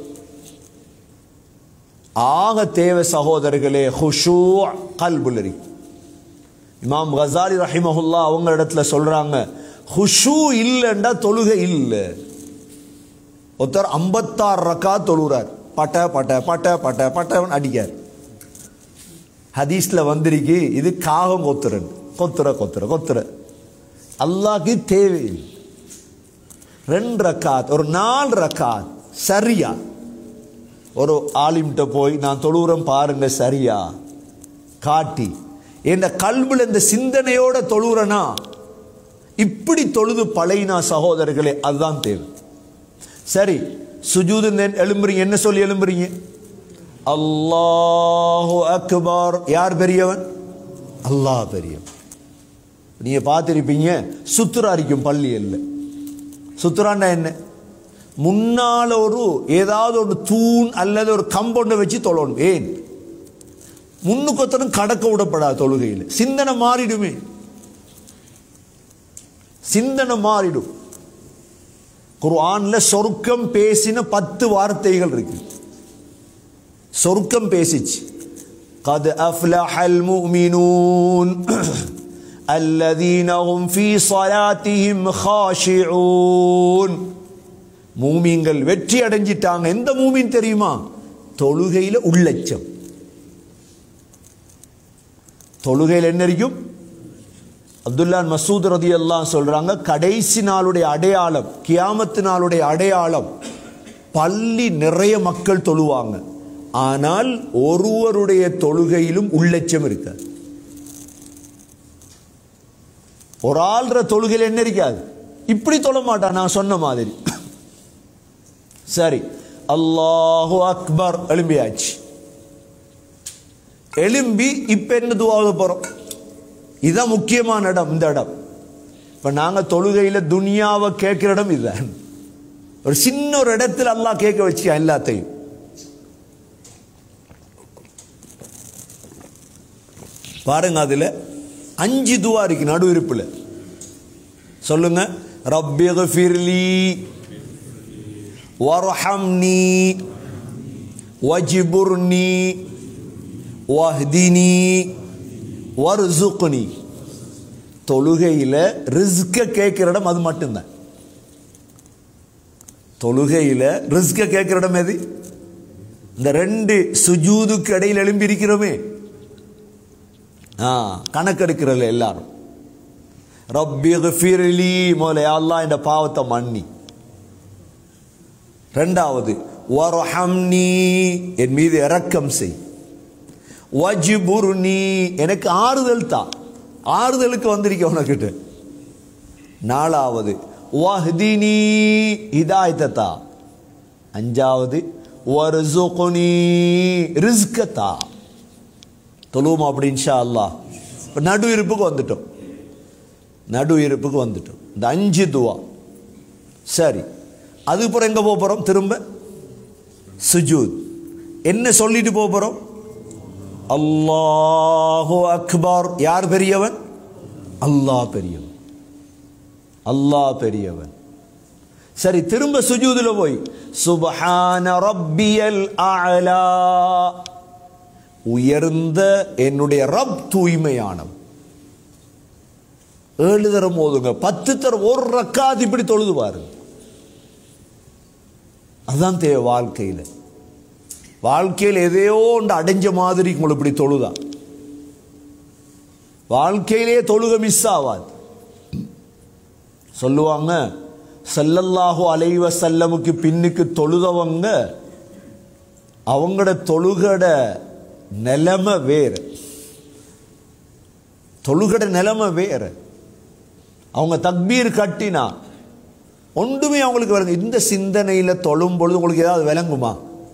ஆக தேவை சகோதரர்களே ஹுஷூ கல்புல் இருக்கு. இமாம் கசாலி ரஹிமஹுல்லா அவங்க இடத்துல சொல்றாங்க, ஹுஷூ இல்லைண்டா தொழுகை இல்லை. ஒருத்தர் ஐம்பத்தாறு ரக்காத் தொழுகிறார், பட்ட பட்ட பட்ட பட்ட பட்டவன் அடிக்கார். ஹதீஸ்ல வந்திருக்கு, இது காகம் கொத்துறன், கொத்துற கொத்துற கொத்துற. அல்லாஹ்க்கு தேவையில்லை. ரெண்டு ரக்காத், ஒரு நாலு ரக்காத் சரியா. ஒரு ஆலிம்கிட்ட போய் நான் தொழுகிறேன் பாருங்க சரியா காட்டி, இந்த கல்புல இந்த சிந்தனையோட தொழுகிறனா, இப்படி தொழுது பழையினா சகோதரர்களே, அதுதான் தேவை. சரி, சுஜூது எழும்புறீங்க, என்ன சொல்லி எழும்புறீங்க? அல்லாஹு அக்பர். யார் பெரியவன்? அல்லாஹ் பெரியவன். நீங்க பார்த்திருப்பீங்க, சுத்துரா இருக்கும் பள்ளியில். சுத்துரான்னா என்ன? முன்னால ஒரு ஏதாவது ஒரு தூண் அல்லது ஒரு கம்பவுண்டை வச்சு தொழணும். ஏன்? முன்னுக்கொத்தனும் கடக்க விடப்படாது தொழுகையில். சிந்தனை மாறிடுமே, சிந்தனை மாறிடும். குர்ஆன்ல சொர்க்கம் பேசின பத்து வார்த்தைகள் இருக்கு. சொர்க்கம் பேசிச்சு, கத் அஃப்லஹல் முஃமினூன் அல்லதீன ஹும் ஃபீ ஸலாத்திஹிம் காஷிஊன். மூமின்கள் வெற்றி அடைஞ்சிட்டாங்க. எந்த மூமின் தெரியுமா? தொழுகையில உள்ளச்சம். தொழுகையில் என்ன இருக்கும்? அப்துல்லா மசூத் ரலியல்லாஹு சொல்றாங்க, கடைசி நாளுடைய அடையாளம், கியாமத்து நாளுடைய அடையாளம் பள்ளி நிறைய மக்கள் தொழுவாங்க, ஆனால் ஒருவருடைய தொழுகையிலும் உள்ளட்சம் இருக்காது. ஒரு ஆள்ற தொழுகையில் என்ன இருக்காது, இப்படி தொழ மாட்டான். நான் சொன்ன மாதிரி சரி, அல்லாஹு அக்பர் எழும்பியாச்சு. எழும்பி இப்ப என்ன துஆ போறோம்? இதுதான் முக்கியமான இடம். இந்த இடம் இப்ப நாங்க தொழுகையில துனியாவை கேட்கிற இடம் இதுதான். ஒரு சின்ன ஒரு இடத்துல அல்லாஹ் கேட்க வச்சு எல்லாத்தையும். பாருங்க, அதுல அஞ்சு துஆ இருக்கு நடு இருப்புல. சொல்லுங்க, ரப்பிக்ஃபிர்லி வர்ஹம்னி வஜ்புர்னி வஹ்தினி வர்சுக்னி. தொழுகையில ரிஸ்க கேட்கிற இடம் அது மட்டும்தான். தொழுகையில ரிஸ்க கேட்கிற இடம் எது? இந்த ரெண்டு சுஜூதுக்கு இடையில் எழும்பி இருக்கிறோமே, கணக்கெடுக்கிறல எல்லாரும். ரப்பிக்ஃபிர்லி, மோலே அல்லாஹ் இந்த பாவத்தை மன்னி. ரெண்டாவது வர்ஹம்னி, என் மீது இரக்கம் செய். வஜ்புர்னி, எனக்கு ஆறுதல் தா. ஆறுதலுக்கு வந்திருக்க உனக்கிட்ட. நாலாவது வஹ்தினி, ஹிதாயத்தை தா. அஞ்சாவது வர்சுக்னி, ரிஸ்க தா. தொழுவோம் அப்படி இன்ஷா அல்லாஹ். நடு இருப்புக்கு வந்துட்டோம், நடு இருப்புக்கு வந்துட்டோம். இந்த அஞ்சு துவா சரி. அதுக்கப்புறம் எங்க போறோம்? திரும்ப சுஜூத். என்ன சொல்லிட்டு போறோம்? அல்லாஹு அக்பர். யார் பெரியவன்? அல்லாஹ் பெரியவன், அல்லாஹ் பெரியவன். சரி, திரும்ப சுஜூதுல போய் சுப்ஹான ரப்பியல் அலா, உயர்ந்த என்னுடைய ரப் தூய்மையானவன். ஏழு தரம் ஓதுங்க, பத்து தரம் ஒரு ரக்காத் இப்படி தொழுது பாருங்க. அதுதான் தேவை வாழ்க்கையில். வாழ்க்கையில் எதையோ ஒன்று அடைஞ்ச மாதிரி உங்களுக்கு இப்படி தொழுதா, வாழ்க்கையிலே தொழுக மிஸ் ஆகாது. சொல்லுவாங்க, ஸல்லல்லாஹு அலைஹி வஸல்லமுக்கு பின்னுக்கு தொழுதவங்க அவங்களோட தொழுகட நிலைமை வேறு, தொழுகட நிலைமை வேறு. அவங்க தக்பீர் கட்டினா ஒன்றுமே அவங்களுக்கு வருங்க. இந்த சிந்தனையில் தொழும் பொழுது உங்களுக்கு ஏதாவது விளங்குமா?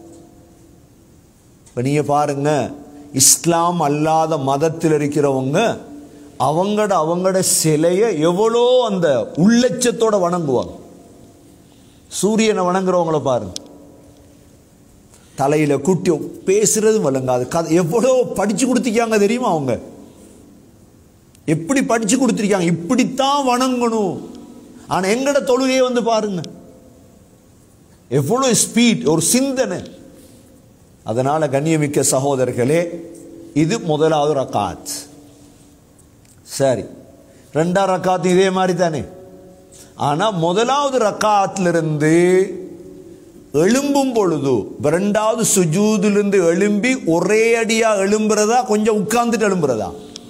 இப்போ நீங்கள் பாருங்க, இஸ்லாம் அல்லாத மதத்தில் இருக்கிறவங்க அவங்களோட அவங்களோட சிலையை எவ்வளோ அந்த உள்ளட்சத்தோட வணங்குவாங்க. சூரியனை வணங்குறவங்கள பாருங்க, தலையில குட்டி பேசுறது வழங்காது. கதை எவ்வளோ படிச்சு கொடுத்திருக்காங்க தெரியுமா? அவங்க எப்படி படிச்சு கொடுத்திருக்காங்க, இப்படித்தான் வணங்கணும். ஆனா எங்கட தொழுகையை வந்து பாருங்க, எவ்வளவு ஸ்பீட், ஒரு சிந்தனை. அதனால கண்ணியமிக்க சகோதரர்களே, இது முதலாவது ரக்காத். சரி, ரெண்டாம் ரக்காத் இதே மாதிரி தானே. ஆனா முதலாவது ரக்காத்திலிருந்து எழும்பும் பொழுது, இரண்டாவது சுஜூதிலிருந்து எழும்பி ஒரே அடியா எழும்புறதா, கொஞ்சம் உட்கார்ந்துட்டு எழும்புறதா?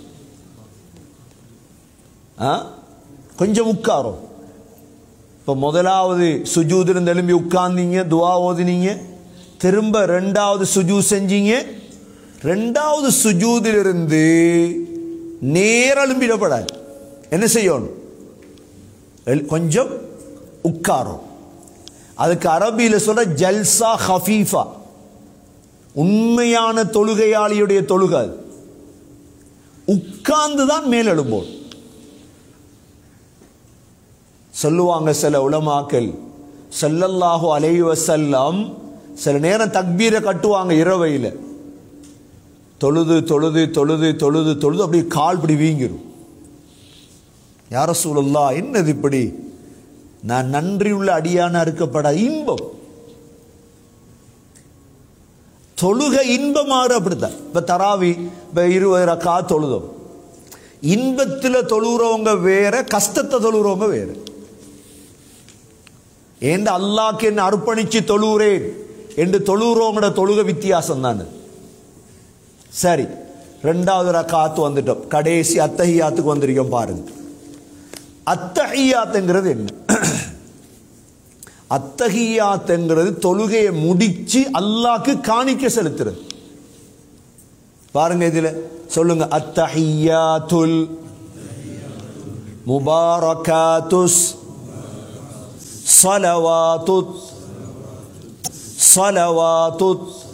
கொஞ்சம் உட்காரும். இப்போ முதலாவது சுஜூதிலிருந்து எழும்பி உட்கார்ந்தீங்க, துவா ஓதினீங்க, திரும்ப ரெண்டாவது சுஜூ செஞ்சீங்க. ரெண்டாவது சுஜூதிலிருந்து நேர எழும்பிடப்படாது. என்ன செய்யணும்? கொஞ்சம் உட்காரும். அதுக்கு அரபியில் சொல்ற ஜல்சா ஹஃபீஃபா. உண்மையான தொழுகையாளியுடைய தொழுகை உட்கார்ந்துதான் மேல் எழும்போம். சொல்லுவாங்க சில உலமாக்கள், ஸல்லல்லாஹு அலைஹி வஸல்லம் சில நேரம் தக்பீரை கட்டுவாங்க இரவையில். தொழுது தொழுது தொழுது தொழுது தொழுது அப்படி கால் இப்படி வீங்கிரும். யா ரசூலல்லாஹ், என்னது இப்படி? நான் நன்றியுள்ள அடியானா இருக்கப்பட இன்பம். தொழுகை இன்பமாறு அப்படித்தான். இப்ப தராவி இப்ப இருபது ரக்கா தொழுதோம். இன்பத்தில் தொழுகிறவங்க வேற, கஷ்டத்தை தொழுகிறவங்க வேற. ஏன் அல்லாஹ்க்கு என்ன அர்ப்பணிச்சு தொழுகிறேன் என்று தொழுகிறவங்களோட தொழுகை வித்தியாசம் தானே. சரி, ரெண்டாவது ரக்காத்து வந்துட்டோம், கடைசி அத்தஹியாத்துக்கு வந்திருக்கோம். பாருங்க, அத்தஹியாத்துங்கிறது என்ன? அத்தஹியாத்துங்கிறது தொழுகையை முடிச்சு அல்லாஹ்க்கு காணிக்கை செலுத்துறது. பாருங்க இதுல சொல்லுங்க, அத்தஹியாத்துல் முபாரகாத்துஸ் ஸலவாத்துத் ஸலவாத்துத்